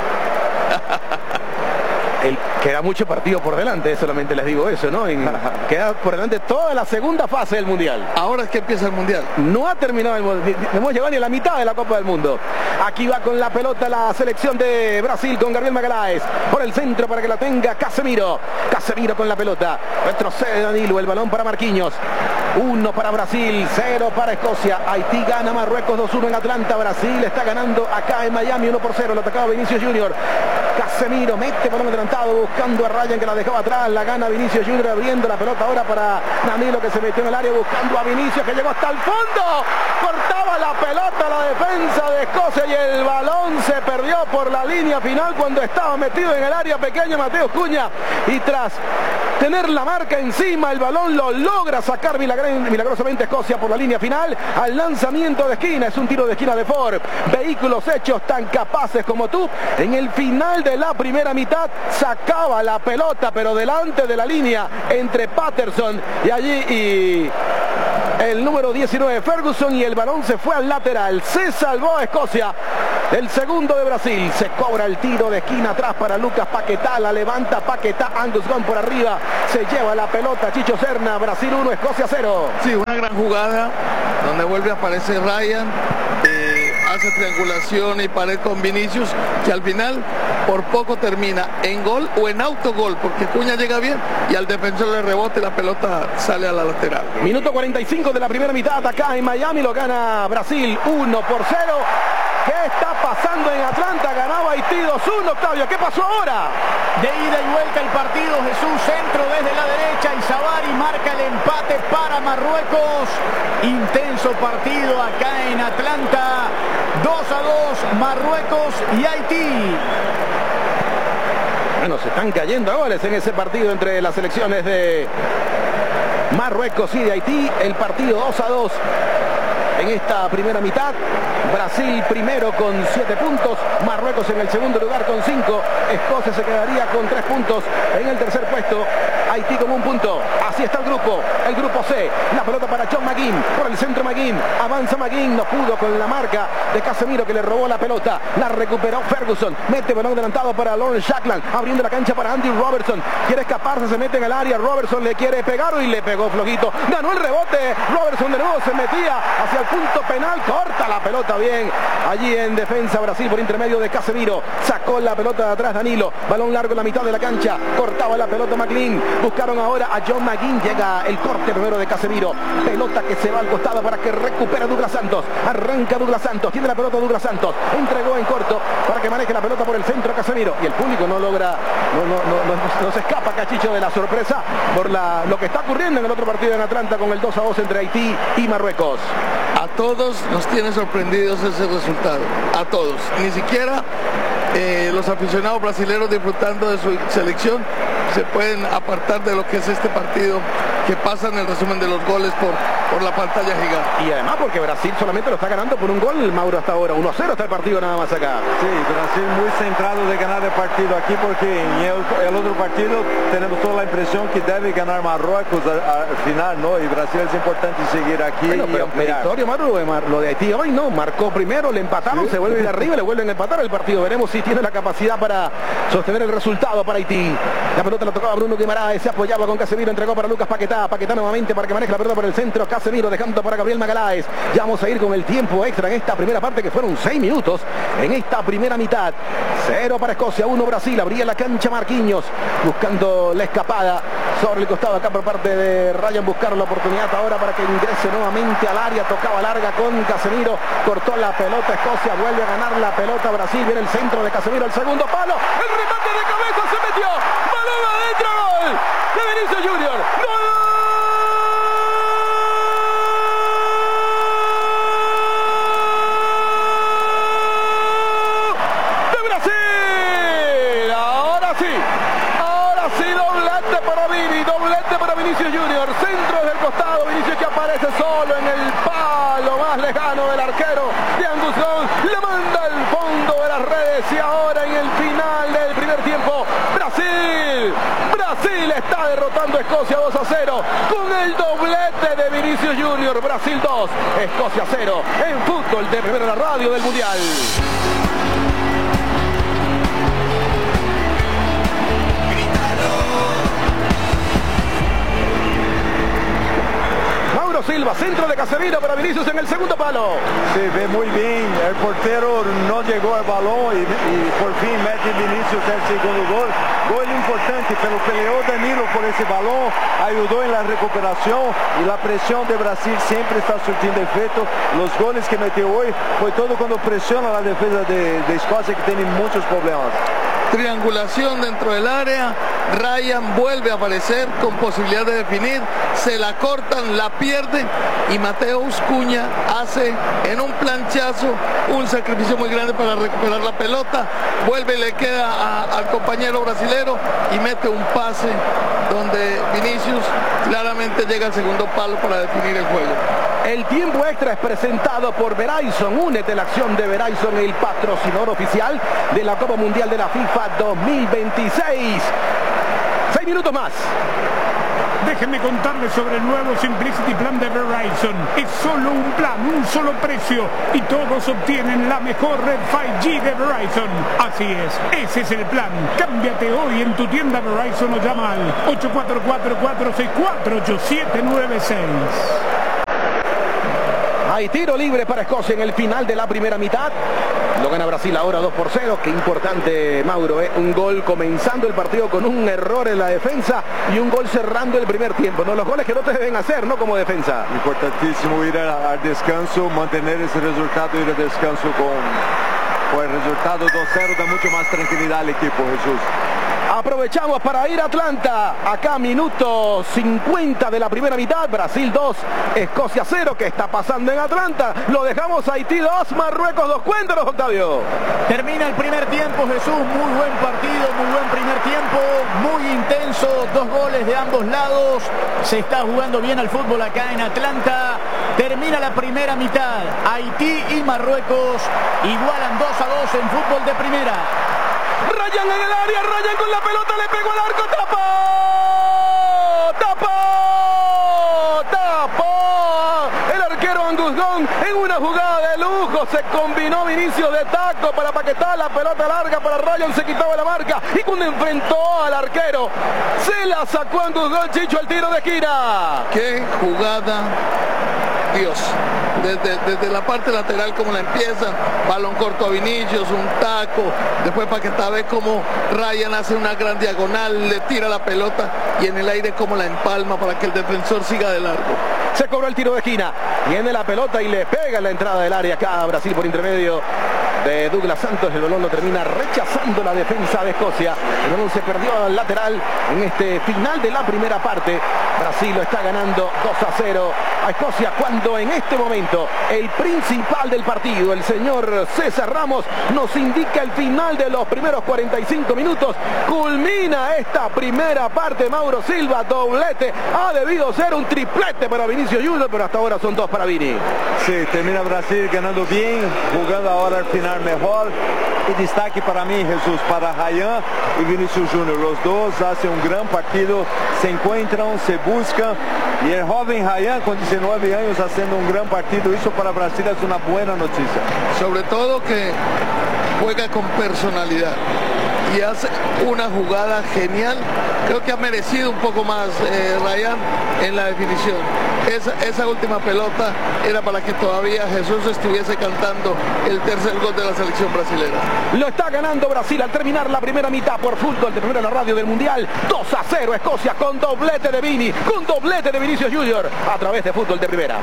El, queda mucho partido por delante, solamente les digo eso, ¿no? En, queda por delante toda la segunda fase del Mundial. Ahora es que empieza el Mundial. No ha terminado el Mundial, no hemos llegado ni a la mitad de la Copa del Mundo. Aquí va con la pelota la selección de Brasil con Gabriel Magaláes. Por el centro para que la tenga Casemiro. Casemiro con la pelota. Retrocede Danilo, el balón para Marquinhos. Uno para Brasil, cero para Escocia. Haití gana Marruecos dos uno en Atlanta. Brasil está ganando acá en Miami uno por cero. Lo atacaba Vinicius Junior. Casemiro mete balón adelantado buscando a Ryan que la dejaba atrás. La gana Vinicius Junior abriendo la pelota ahora para Danilo que se metió en el área buscando a Vinicius que llegó hasta el fondo. Cortaba la pelota la defensa de Escocia y el balón se perdió por la línea final cuando estaba metido en el área pequeña Mateus Cunha. Y tras tener la marca encima, el balón lo logra sacar milagrosamente Escocia por la línea final al lanzamiento de esquina. Es un tiro de esquina de Ford. Vehículos hechos tan capaces como tú. En el final de la primera mitad sacaba la pelota, pero delante de la línea entre Patterson y allí y el número diecinueve Ferguson, y el balón se fue al lateral. Se salvó a Escocia. El segundo de Brasil. Se cobra el tiro de esquina atrás para Lucas Paquetá. La levanta Paquetá. Angus Gunn por arriba. Se lleva la pelota Chicho Serna. Brasil uno, Escocia cero. Sí, una gran jugada donde vuelve a aparecer Ryan. Eh, hace triangulación y pared con Vinicius, que al final por poco termina en gol o en autogol, porque Cunha llega bien y al defensor le rebote y la pelota sale a la lateral. Minuto cuarenta y cinco de la primera mitad acá en Miami. Lo gana Brasil uno por cero. ¿Qué está pasando en Atlanta? Ganaba Haití dos uno, Octavio. ¿Qué pasó ahora? De ida y vuelta el partido. Jesús, centro desde la derecha y Sabari marca el empate para Marruecos. Intenso partido acá en Atlanta. dos a dos Marruecos y Haití. Bueno, se están cayendo goles en ese partido entre las selecciones de Marruecos y de Haití. El partido dos a dos en esta primera mitad. Brasil primero con siete puntos, Marruecos en el segundo lugar con cinco, Escocia se quedaría con tres puntos en el tercer puesto, Haití con un punto. Así está el grupo, el grupo C. La pelota para John McGinn, por el centro McGinn, avanza McGinn, no pudo con la marca de Casemiro que le robó la pelota, la recuperó Ferguson, mete balón adelantado para Lawrence Shakland, abriendo la cancha para Andy Robertson, quiere escaparse, se mete en el área, Robertson le quiere pegar y le pegó flojito, ganó el rebote, Robertson de nuevo se metía hacia el punto penal, corta la pelota bien, allí en defensa Brasil por intermedio de Casemiro, sacó la pelota de atrás Danilo, balón largo en la mitad de la cancha, cortaba la pelota McLean, buscaron ahora a John McGinn, llega el corte primero de Casemiro, pelota que se va al costado para que recupere Douglas Santos, arranca Douglas Santos, tiene la pelota Douglas Santos, entregó en corto para que maneje la pelota por el centro Casemiro, y el público no logra, no, no, no, no, no se escapa Cachicho de la sorpresa por la, lo que está ocurriendo en el otro partido en Atlanta con el dos a dos entre Haití y Marruecos. A todos nos tiene sorprendidos ese resultado, a todos, ni siquiera eh, los aficionados brasileños disfrutando de su selección se pueden apartar de lo que es este partido que pasa en el resumen de los goles por, por la pantalla gigante. Y además porque Brasil solamente lo está ganando por un gol, Mauro, hasta ahora, uno a cero está el partido nada más acá. Sí, Brasil muy centrado de ganar el partido aquí porque en el, el otro partido tenemos toda la impresión que debe ganar Marruecos al final, ¿no? Y Brasil es importante seguir aquí. Bueno, pero meritorio, Mauro, lo de Haití hoy no, marcó primero, le empataron, sí. Se vuelve de arriba y le vuelven a empatar el partido. Veremos si tiene la capacidad para sostener el resultado para Haití. La pelota la tocaba Bruno Guimaraes, se apoyaba con Casemiro, entregó para Lucas Paquetá, Paquetá nuevamente para que maneje la pelota por el centro, Casemiro dejando para Gabriel Magaláes. Ya vamos a ir con el tiempo extra en esta primera parte que fueron seis minutos en esta primera mitad. Cero para Escocia, uno Brasil, abría la cancha Marquinhos, buscando la escapada sobre el costado acá por parte de Ryan, buscar la oportunidad ahora para que ingrese nuevamente al área, tocaba larga con Casemiro, cortó la pelota Escocia, vuelve a ganar la pelota Brasil, viene el centro de Casemiro, el segundo palo, el remate de cabeza se metió, balón adentro, gol de Vinicius Junior, gol de Brasil, ahora sí, ahora sí doblete para Vini, doblete para Vinicius Junior, centro desde el costado, Vinicius que aparece solo en el palo más lejano del arquero de Angus Gunn, le manda al fondo de las redes y ahora en el final del primer tiempo, Brasil, Brasil está derrotando a Escocia dos a cero con el doblete de Vinicius Junior, Brasil dos, Escocia cero, en fútbol de primera la radio del Mundial. Mauro Silva, centro de Casemiro para Vinicius en el segundo palo. Se ve muy bien, el portero no llegó al balón y, y por fin mete Vinicius el segundo gol. Gol importante, pero peleó Danilo por ese balón, ayudó en la recuperación y la presión de Brasil siempre está surtiendo efecto. Los goles que metió hoy fue todo cuando presiona la defensa de, de Escocia que tiene muchos problemas. triangulación dentro del área, Ryan vuelve a aparecer con posibilidad de definir, se la cortan, la pierde y Mateus Cunha hace en un planchazo un sacrificio muy grande para recuperar la pelota, vuelve y le queda a, al compañero brasilero y mete un pase donde Vinicius claramente llega al segundo palo para definir el juego. El tiempo extra es presentado por Verizon. Únete a la acción de Verizon, el patrocinador oficial de la Copa Mundial de la FIFA dos mil veintiséis. Seis minutos más. Déjenme contarles sobre el nuevo Simplicity Plan de Verizon. Es solo un plan, un solo precio y todos obtienen la mejor red cinco G de Verizon. Así es, ese es el plan. Cámbiate hoy en tu tienda Verizon o llama al ocho cuatro cuatro, cuatro seis cuatro, ocho siete nueve seis. Hay tiro libre para Escocia en el final de la primera mitad. Lo gana Brasil ahora dos por cero. Qué importante, Mauro, ¿eh? Un gol comenzando el partido con un error en la defensa y un gol cerrando el primer tiempo, ¿no? Los goles que no te deben hacer, ¿no? Como defensa. Importantísimo ir al descanso, mantener ese resultado, ir al descanso con, con el resultado dos cero, da mucho más tranquilidad al equipo, Jesús. Aprovechamos para ir a Atlanta. Acá minuto cincuenta de la primera mitad. Brasil dos, Escocia cero. ¿Qué está pasando en Atlanta? Lo dejamos Haití dos, Marruecos dos. Cuéntanos, Octavio. Termina el primer tiempo, Jesús. Muy buen partido, muy buen primer tiempo. Muy intenso. Dos goles de ambos lados. Se está jugando bien al fútbol acá en Atlanta. Termina la primera mitad. Haití y Marruecos igualan dos a dos en fútbol de primera. Ryan en el área, Ryan con la pelota, le pegó al arco, tapó, tapó, tapó. El arquero Angusgón en una jugada de lujo, se combinó Vinicius de taco para paquetar la pelota larga para Ryan, se quitaba la marca y cuando enfrentó al arquero, se la sacó Angusgón, Chicho, el tiro de esquina. ¡Qué jugada! Dios, desde, desde la parte lateral como la empieza, balón corto a Vinicius, un taco, después Paquetá ve como Ryan hace una gran diagonal, le tira la pelota y en el aire como la empalma para que el defensor siga de largo. Se cobró el tiro de esquina, tiene la pelota y le pega en la entrada del área acá a Brasil por intermedio de Douglas Santos. El balón lo termina rechazando la defensa de Escocia. El balón se perdió al lateral en este final de la primera parte. Brasil lo está ganando dos a cero a Escocia, cuando en este momento el principal del partido, el señor César Ramos, nos indica el final de los primeros cuarenta y cinco minutos. Culmina esta primera parte, Mauro Silva, doblete. Ha debido ser un triplete para Vinicius Junior, pero hasta ahora son dos para Vini. Sí, termina Brasil ganando bien, jugando ahora al final mejor. Y destaque para mí, Jesús, para Ryan y Vinicius Junior. Los dos hacen un gran partido, se encuentran, se buscan. Y el joven Ryan con diecinueve años haciendo un gran partido. Eso para Brasil es una buena noticia. Sobre todo que juega con personalidad y hace una jugada genial. Creo que ha merecido un poco más eh, Ryan en la definición. Esa, esa última pelota era para que todavía Jesús estuviese cantando el tercer gol de la selección brasilera. Lo está ganando Brasil al terminar la primera mitad por fútbol de primera en la radio del Mundial. dos a cero Escocia con doblete de Vini, con doblete de Vinicius Junior a través de fútbol de primera.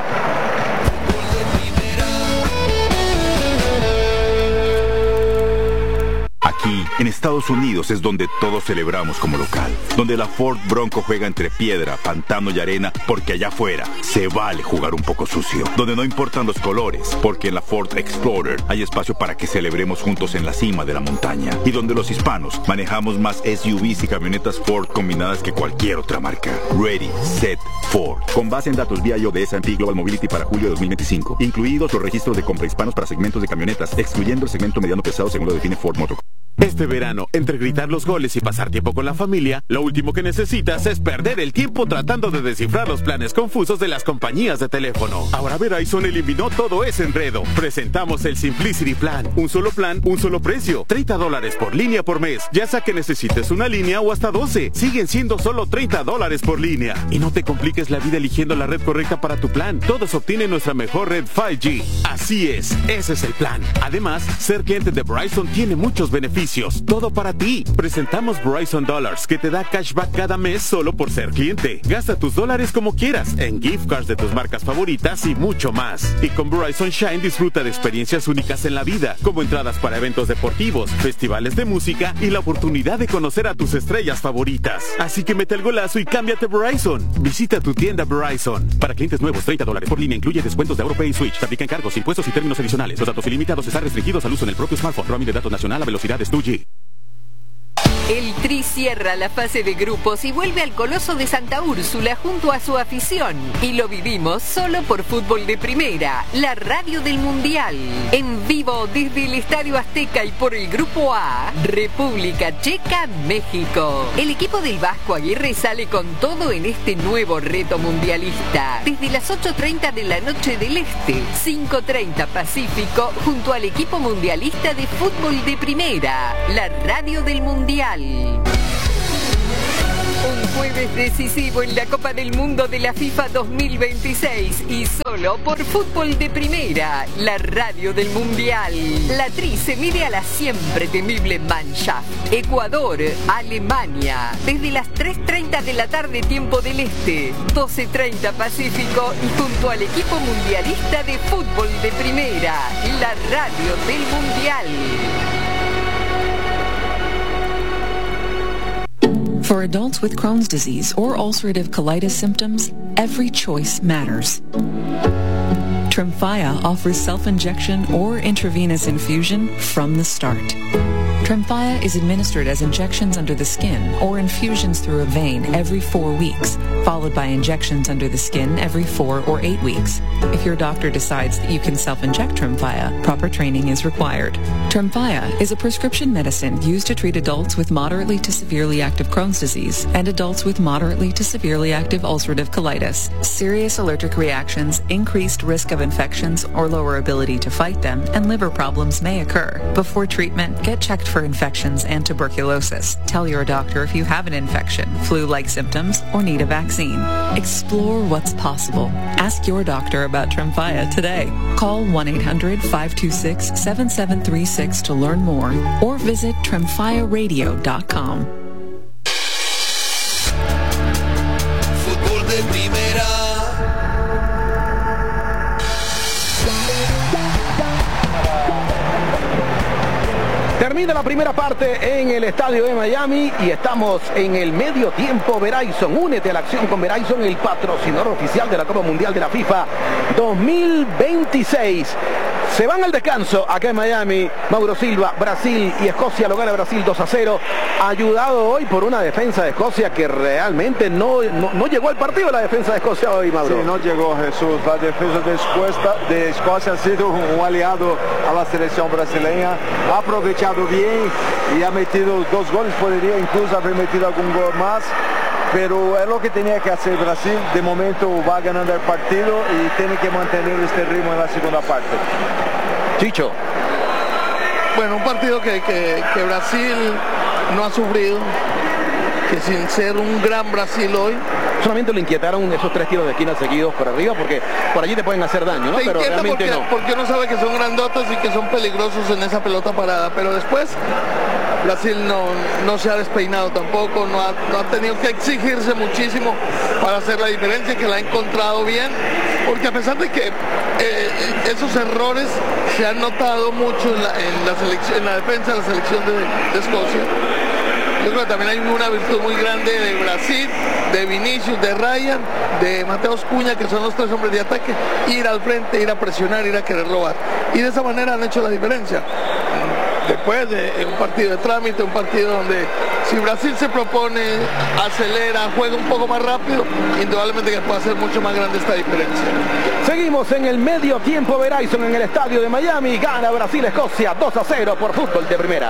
Aquí, en Estados Unidos, es donde todos celebramos como local. Donde la Ford Bronco juega entre piedra, pantano y arena, porque allá afuera se vale jugar un poco sucio. Donde no importan los colores, porque en la Ford Explorer hay espacio para que celebremos juntos en la cima de la montaña. Y donde los hispanos manejamos más S U Vs y camionetas Ford combinadas que cualquier otra marca. Ready, Set, Ford. Con base en datos vía I O de S and P Global Mobility para julio de dos mil veinticinco. Incluidos los registros de compra hispanos para segmentos de camionetas, excluyendo el segmento mediano pesado según lo define Ford Motor. Este verano, entre gritar los goles y pasar tiempo con la familia, lo último que necesitas es perder el tiempo tratando de descifrar los planes confusos de las compañías de teléfono. Ahora Verizon eliminó todo ese enredo. Presentamos el Simplicity Plan. Un solo plan, un solo precio. treinta dólares por línea por mes. Ya sea que necesites una línea o hasta doce. Siguen siendo solo treinta dólares por línea. Y no te compliques la vida eligiendo la red correcta para tu plan. Todos obtienen nuestra mejor red cinco G. Así es, ese es el plan. Además, ser cliente de Verizon tiene muchos beneficios. beneficios, todo para ti. Presentamos Verizon Dollars, que te da cashback cada mes solo por ser cliente. Gasta tus dólares como quieras, en gift cards de tus marcas favoritas y mucho más. Y con Verizon Shine disfruta de experiencias únicas en la vida, como entradas para eventos deportivos, festivales de música y la oportunidad de conocer a tus estrellas favoritas. Así que mete el golazo y cámbiate a Verizon. Visita tu tienda Verizon. Para clientes nuevos, treinta dólares por línea, incluye descuentos de AuroPay y Switch. Se aplican cargos, impuestos y términos adicionales. Los datos ilimitados están restringidos al uso en el propio smartphone. Roaming de datos nacional a velocidades dos G. El Tri cierra la fase de grupos y vuelve al Coloso de Santa Úrsula junto a su afición. Y lo vivimos solo por Fútbol de Primera, la radio del Mundial. En vivo desde el Estadio Azteca y por el Grupo A, República Checa, México. El equipo del Vasco Aguirre sale con todo en este nuevo reto mundialista. Desde las ocho treinta de la noche del Este, cinco treinta Pacífico, junto al equipo mundialista de Fútbol de Primera, la radio del Mundial. Un jueves decisivo en la Copa del Mundo de la FIFA dos mil veintiséis y solo por Fútbol de Primera, la radio del Mundial. La Tri se mide a la siempre temible Mannschaft. Ecuador, Alemania, desde las tres treinta de la tarde tiempo del Este, doce treinta Pacífico y junto al equipo mundialista de Fútbol de Primera, la radio del Mundial. For adults with Crohn's disease or ulcerative colitis symptoms, every choice matters. Tremfya offers self-injection or intravenous infusion from the start. Tremfya is administered as injections under the skin or infusions through a vein every four weeks, followed by injections under the skin every four or eight weeks. If your doctor decides that you can self-inject Tremfya, proper training is required. Tremfya is a prescription medicine used to treat adults with moderately to severely active Crohn's disease and adults with moderately to severely active ulcerative colitis. Serious allergic reactions, increased risk of infections or lower ability to fight them, and liver problems may occur. Before treatment, get checked for infections and tuberculosis. Tell your doctor if you have an infection, flu-like symptoms, or need a vaccine. Explore what's possible. Ask your doctor about Tremfya today. Call one eight hundred, five two six, seven seven three six to learn more or visit tremfya radio dot com. Fútbol de Primera. Termina la primera parte en el estadio de Miami y estamos en el medio tiempo. Verizon, únete a la acción con Verizon, el patrocinador oficial de la Copa Mundial de la FIFA dos mil veintiséis. Se van al descanso acá en Miami. Mauro Silva, Brasil y Escocia lo gana Brasil dos a cero. Ayudado hoy por una defensa de Escocia que realmente no, no, no llegó al partido la defensa de Escocia hoy, Mauro. Sí, no llegó, Jesús. La defensa de Escocia, de Escocia ha sido un aliado a la selección brasileña. Ha aprovechado bien y ha metido dos goles. Podría incluso haber metido algún gol más. Pero es lo que tenía que hacer Brasil. De momento va ganando el partido y tiene que mantener este ritmo en la segunda parte. Chicho. Bueno, un partido que, que, que Brasil no ha sufrido, que sin ser un gran Brasil hoy. Solamente lo inquietaron esos tres tiros de esquina seguidos por arriba, porque por allí te pueden hacer daño, ¿no? Te Pero realmente porque, no. porque uno sabe que son grandotas y que son peligrosos en esa pelota parada, pero después Brasil no, no se ha despeinado tampoco, no ha, no ha tenido que exigirse muchísimo para hacer la diferencia, que la ha encontrado bien, porque a pesar de que eh, esos errores se han notado mucho en la, en la, selección, en la defensa de la selección de, de Escocia, yo creo que también hay una virtud muy grande de Brasil, de Vinicius, de Ryan, de Mateus Cunha, que son los tres hombres de ataque, ir al frente, ir a presionar, ir a querer robar. Y de esa manera han hecho la diferencia. Después de un partido de trámite, un partido donde si Brasil se propone, acelera, juega un poco más rápido, indudablemente que puede hacer mucho más grande esta diferencia. Seguimos en el medio tiempo. Verizon en el estadio de Miami. Gana Brasil-Escocia dos a cero por Fútbol de Primera.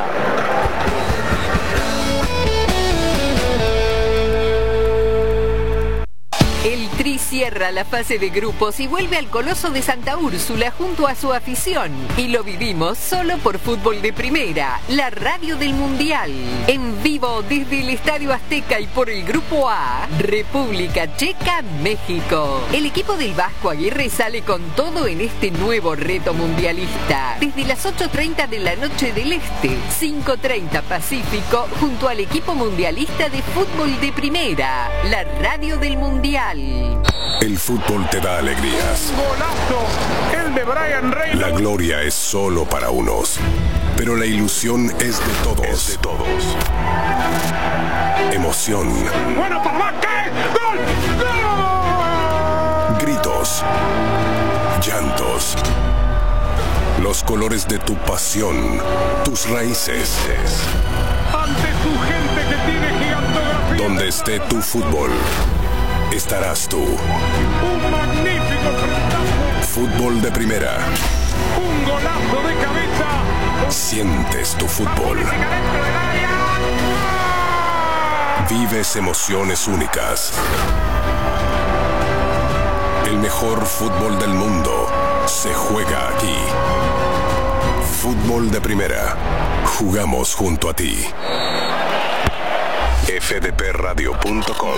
El Tri cierra la fase de grupos y vuelve al Coloso de Santa Úrsula junto a su afición. Y lo vivimos solo por Fútbol de Primera, la radio del Mundial. En vivo desde el Estadio Azteca y por el Grupo A, República Checa, México. El equipo del Vasco Aguirre sale con todo en este nuevo reto mundialista. Desde las ocho treinta de la noche del Este, cinco treinta Pacífico, junto al equipo mundialista de Fútbol de Primera, la radio del Mundial. El fútbol te da alegrías. Golazo, el de Brian Reynolds. La gloria es solo para unos, pero la ilusión es de todos. Es de todos. Emoción. Bueno, papá, ¿qué? ¡Gol! ¡Gol! Gritos. Llantos. Los colores de tu pasión, tus raíces. Ante tu gente que tiene gigantografía. Donde esté tu fútbol, estarás tú. Un magnífico frentazo. Fútbol de Primera. Un golazo de cabeza. Sientes tu fútbol. Vives emociones únicas. El mejor fútbol del mundo se juega aquí. Fútbol de Primera. Jugamos junto a ti. F D P radio punto com.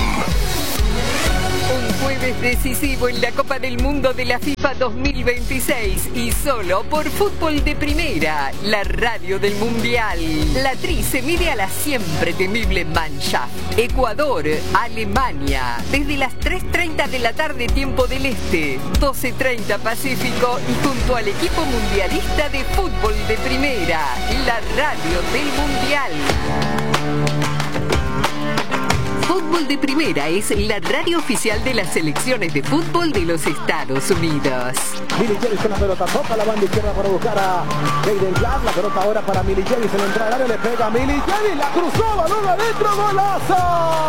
Un jueves decisivo en la Copa del Mundo de la FIFA dos mil veintiséis y solo por Fútbol de Primera, la radio del Mundial. La Tri se mide a la siempre temible Mannschaft. Ecuador, Alemania, desde las tres treinta de la tarde tiempo del Este, doce treinta Pacífico y junto al equipo mundialista de Fútbol de Primera, la radio del Mundial. Fútbol de Primera es la radio oficial de las selecciones de fútbol de los Estados Unidos. Milicevic con la pelota, toca la banda izquierda para buscar a Jayden Clark. La pelota ahora para Milicevic, se le entra al área, le pega a Milicevic, la cruzó, balón adentro, golazo.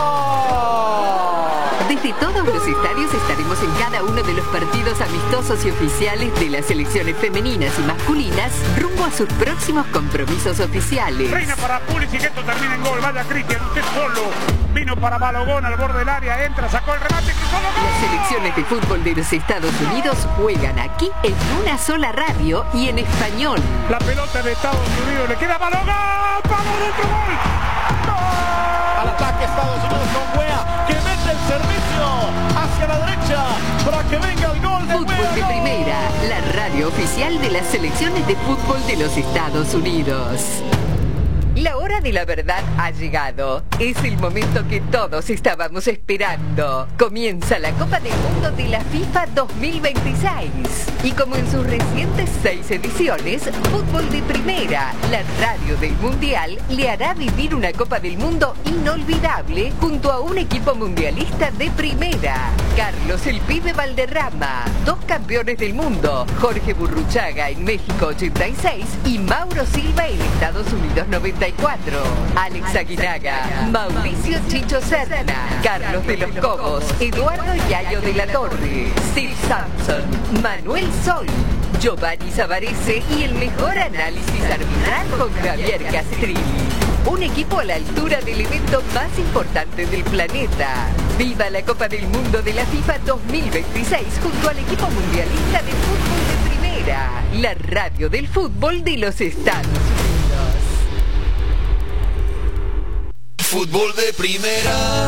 Desde todos los estadios estaremos en cada uno de los partidos amistosos y oficiales de las selecciones femeninas y masculinas rumbo a sus próximos compromisos oficiales. Reina para Pulisic, que esto termina en gol. Vaya Cristian, usted solo. Vino para Balogón al borde del área, entra, sacó el remate, cruzó los goles. Las selecciones de fútbol de los Estados Unidos juegan aquí en una sola radio y en español. La pelota de Estados Unidos le queda Balogón. ¡Vamos, otro gol! ¡Gol! Al ataque Estados Unidos con Wea, que mete el servicio hacia la derecha para que venga el gol de Fútbol Wea. de Primera, la radio oficial de las selecciones de fútbol de los Estados Unidos. La hora de la verdad ha llegado. Es el momento que todos estábamos esperando. Comienza la Copa del Mundo de la FIFA dos mil veintiséis. Y como en sus recientes seis ediciones, Fútbol de Primera, la radio del Mundial, le hará vivir una Copa del Mundo inolvidable junto a un equipo mundialista de primera. Carlos el Pibe Valderrama, dos campeones del mundo, Jorge Burruchaga en México ochenta y seis y Mauro Silva en Estados Unidos noventa y cuatro. Alex Aguinaga, Mauricio Chicho Serna, Carlos de los Cobos, Eduardo Yayo de la Torre, Steve Sampson, Manuel Sol, Giovanni Savarese y el mejor análisis arbitral con Javier Castrilli. Un equipo a la altura del evento más importante del planeta. ¡Viva la Copa del Mundo de la FIFA dos mil veintiséis junto al equipo mundialista de fútbol de Primera, la radio del fútbol de los Estados Unidos! Fútbol de Primera.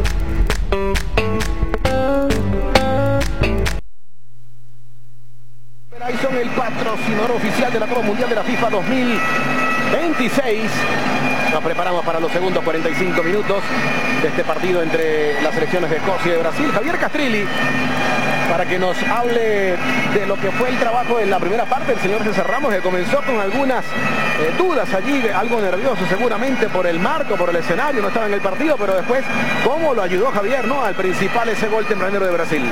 Verizon, el patrocinador oficial de la Copa Mundial de la FIFA dos mil veintiséis. Nos preparamos para los segundos cuarenta y cinco minutos de este partido entre las selecciones de Escocia y de Brasil. Javier Castrilli, para que nos hable de lo que fue el trabajo en la primera parte. El señor César Ramos, que comenzó con algunas eh, dudas allí, algo nervioso seguramente por el marco, por el escenario, no estaba en el partido, pero después, ¿cómo lo ayudó Javier, no? Al principal ese gol tempranero de Brasil.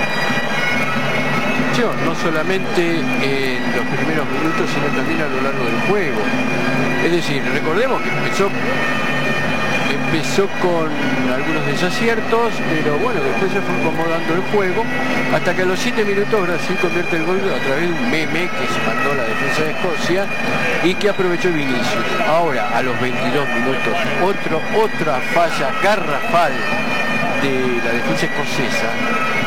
No solamente en los primeros minutos, sino también a lo largo del juego. Es decir, recordemos que empezó empezó con algunos desaciertos, pero bueno, después se fue acomodando el juego, hasta que a los siete minutos Brasil convierte el gol a través de un meme que se mandó la defensa de Escocia y que aprovechó Vinicius. Ahora, a los veintidós minutos, otro, otra falla garrafal de la defensa escocesa,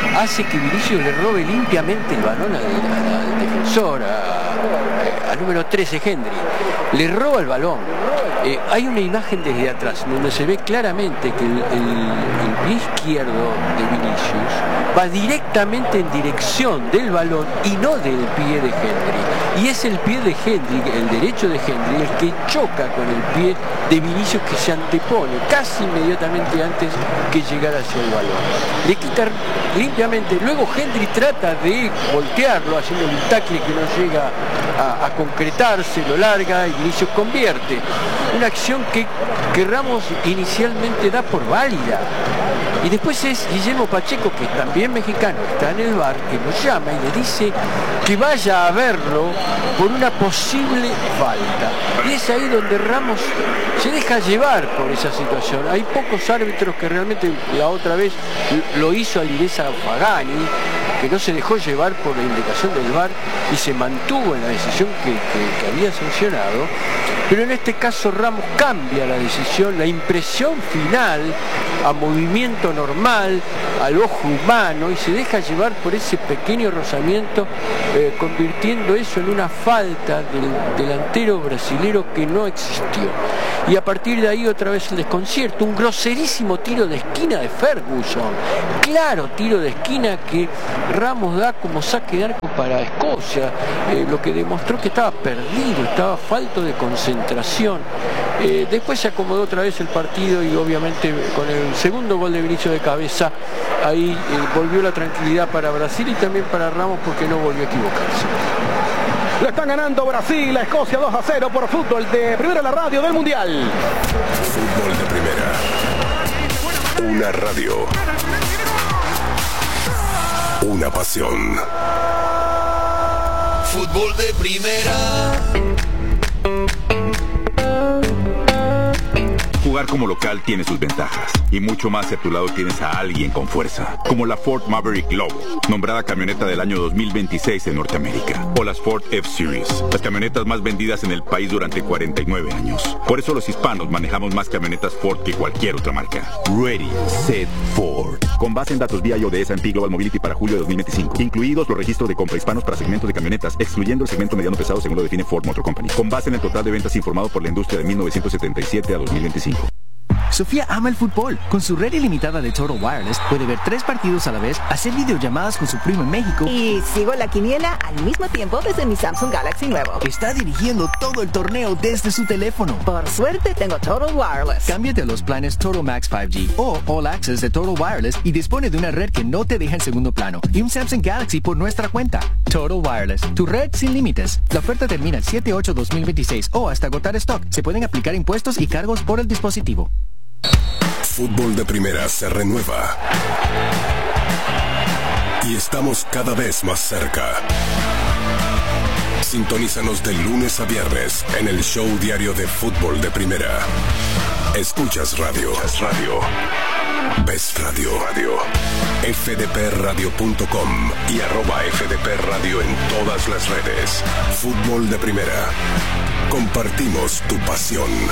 hace que Vinicius le robe limpiamente el balón al, al, al defensor, a, al número trece, Hendry. Le roba el balón. Eh, hay una imagen desde atrás donde se ve claramente que el, el, el pie izquierdo de Vinicius va directamente en dirección del balón y no del pie de Hendry. Y es el pie de Hendry, el derecho de Hendry, el que choca con el pie de Vinicius, que se antepone casi inmediatamente antes que llegar hacia el balón. Le quita limpiamente. Luego Hendry trata de voltearlo haciendo un tackle que no llega a, a concretarse, lo larga y Vinicius convierte. Una acción que, que Ramos inicialmente da por válida. Y después es Guillermo Pacheco, que es también mexicano, está en el bar, que lo llama y le dice que vaya a verlo por una posible falta. Y es ahí donde Ramos se deja llevar por esa situación. Hay pocos árbitros que realmente, la otra vez lo hizo Alireza Fagani, que no se dejó llevar por la indicación del V A R y se mantuvo en la decisión que, que, que había sancionado. Pero en este caso Ramos cambia la decisión, la impresión final a movimiento normal, al ojo humano, y se deja llevar por ese pequeño rozamiento, eh, convirtiendo eso en una falta del delantero brasilero que no existió. Y a partir de ahí otra vez el desconcierto, un groserísimo tiro de esquina de Ferguson, claro tiro de esquina que Ramos da como saque de arco para Escocia, eh, lo que demostró que estaba perdido, estaba falto de concentración. Eh, después se acomodó otra vez el partido y obviamente con el segundo gol de Vinicius de cabeza, ahí eh, volvió la tranquilidad para Brasil y también para Ramos, porque no volvió a equivocarse. Lo están ganando Brasil a Escocia dos a cero por Fútbol de Primera, la radio del Mundial. Fútbol de Primera. Una radio. Una pasión. Fútbol de Primera. Jugar como local tiene sus ventajas, y mucho más si a tu lado tienes a alguien con fuerza, como la Ford Maverick Lobo, nombrada camioneta del año dos mil veintiséis en Norteamérica, o las Ford F-Series, las camionetas más vendidas en el país durante cuarenta y nueve años. Por eso los hispanos manejamos más camionetas Ford que cualquier otra marca. Ready, Set, Ford. Con base en datos V I O de S and P Global Mobility para julio de dos mil veinticinco, incluidos los registros de compra hispanos para segmentos de camionetas, excluyendo el segmento mediano pesado según lo define Ford Motor Company, con base en el total de ventas informado por la industria de mil novecientos setenta y siete a dos mil veinticinco. Sofía ama el fútbol. Con su red ilimitada de Total Wireless puede ver tres partidos a la vez, hacer videollamadas con su primo en México. Y sigo la quiniela al mismo tiempo desde mi Samsung Galaxy nuevo. Está dirigiendo todo el torneo desde su teléfono. Por suerte tengo Total Wireless. Cámbiate a los planes Total Max cinco G o All Access de Total Wireless y dispone de una red que no te deja en segundo plano y un Samsung Galaxy por nuestra cuenta. Total Wireless, tu red sin límites. La oferta termina el siete ocho dos mil veintiséis o hasta agotar stock. Se pueden aplicar impuestos y cargos por el dispositivo. Fútbol de Primera se renueva. Y estamos cada vez más cerca. Sintonízanos de lunes a viernes en el show diario de Fútbol de Primera. Escuchas radio. Escuchas radio. Ves radio. Radio. F D P radio punto com y arroba F D P Radio en todas las redes. Fútbol de Primera. Compartimos tu pasión.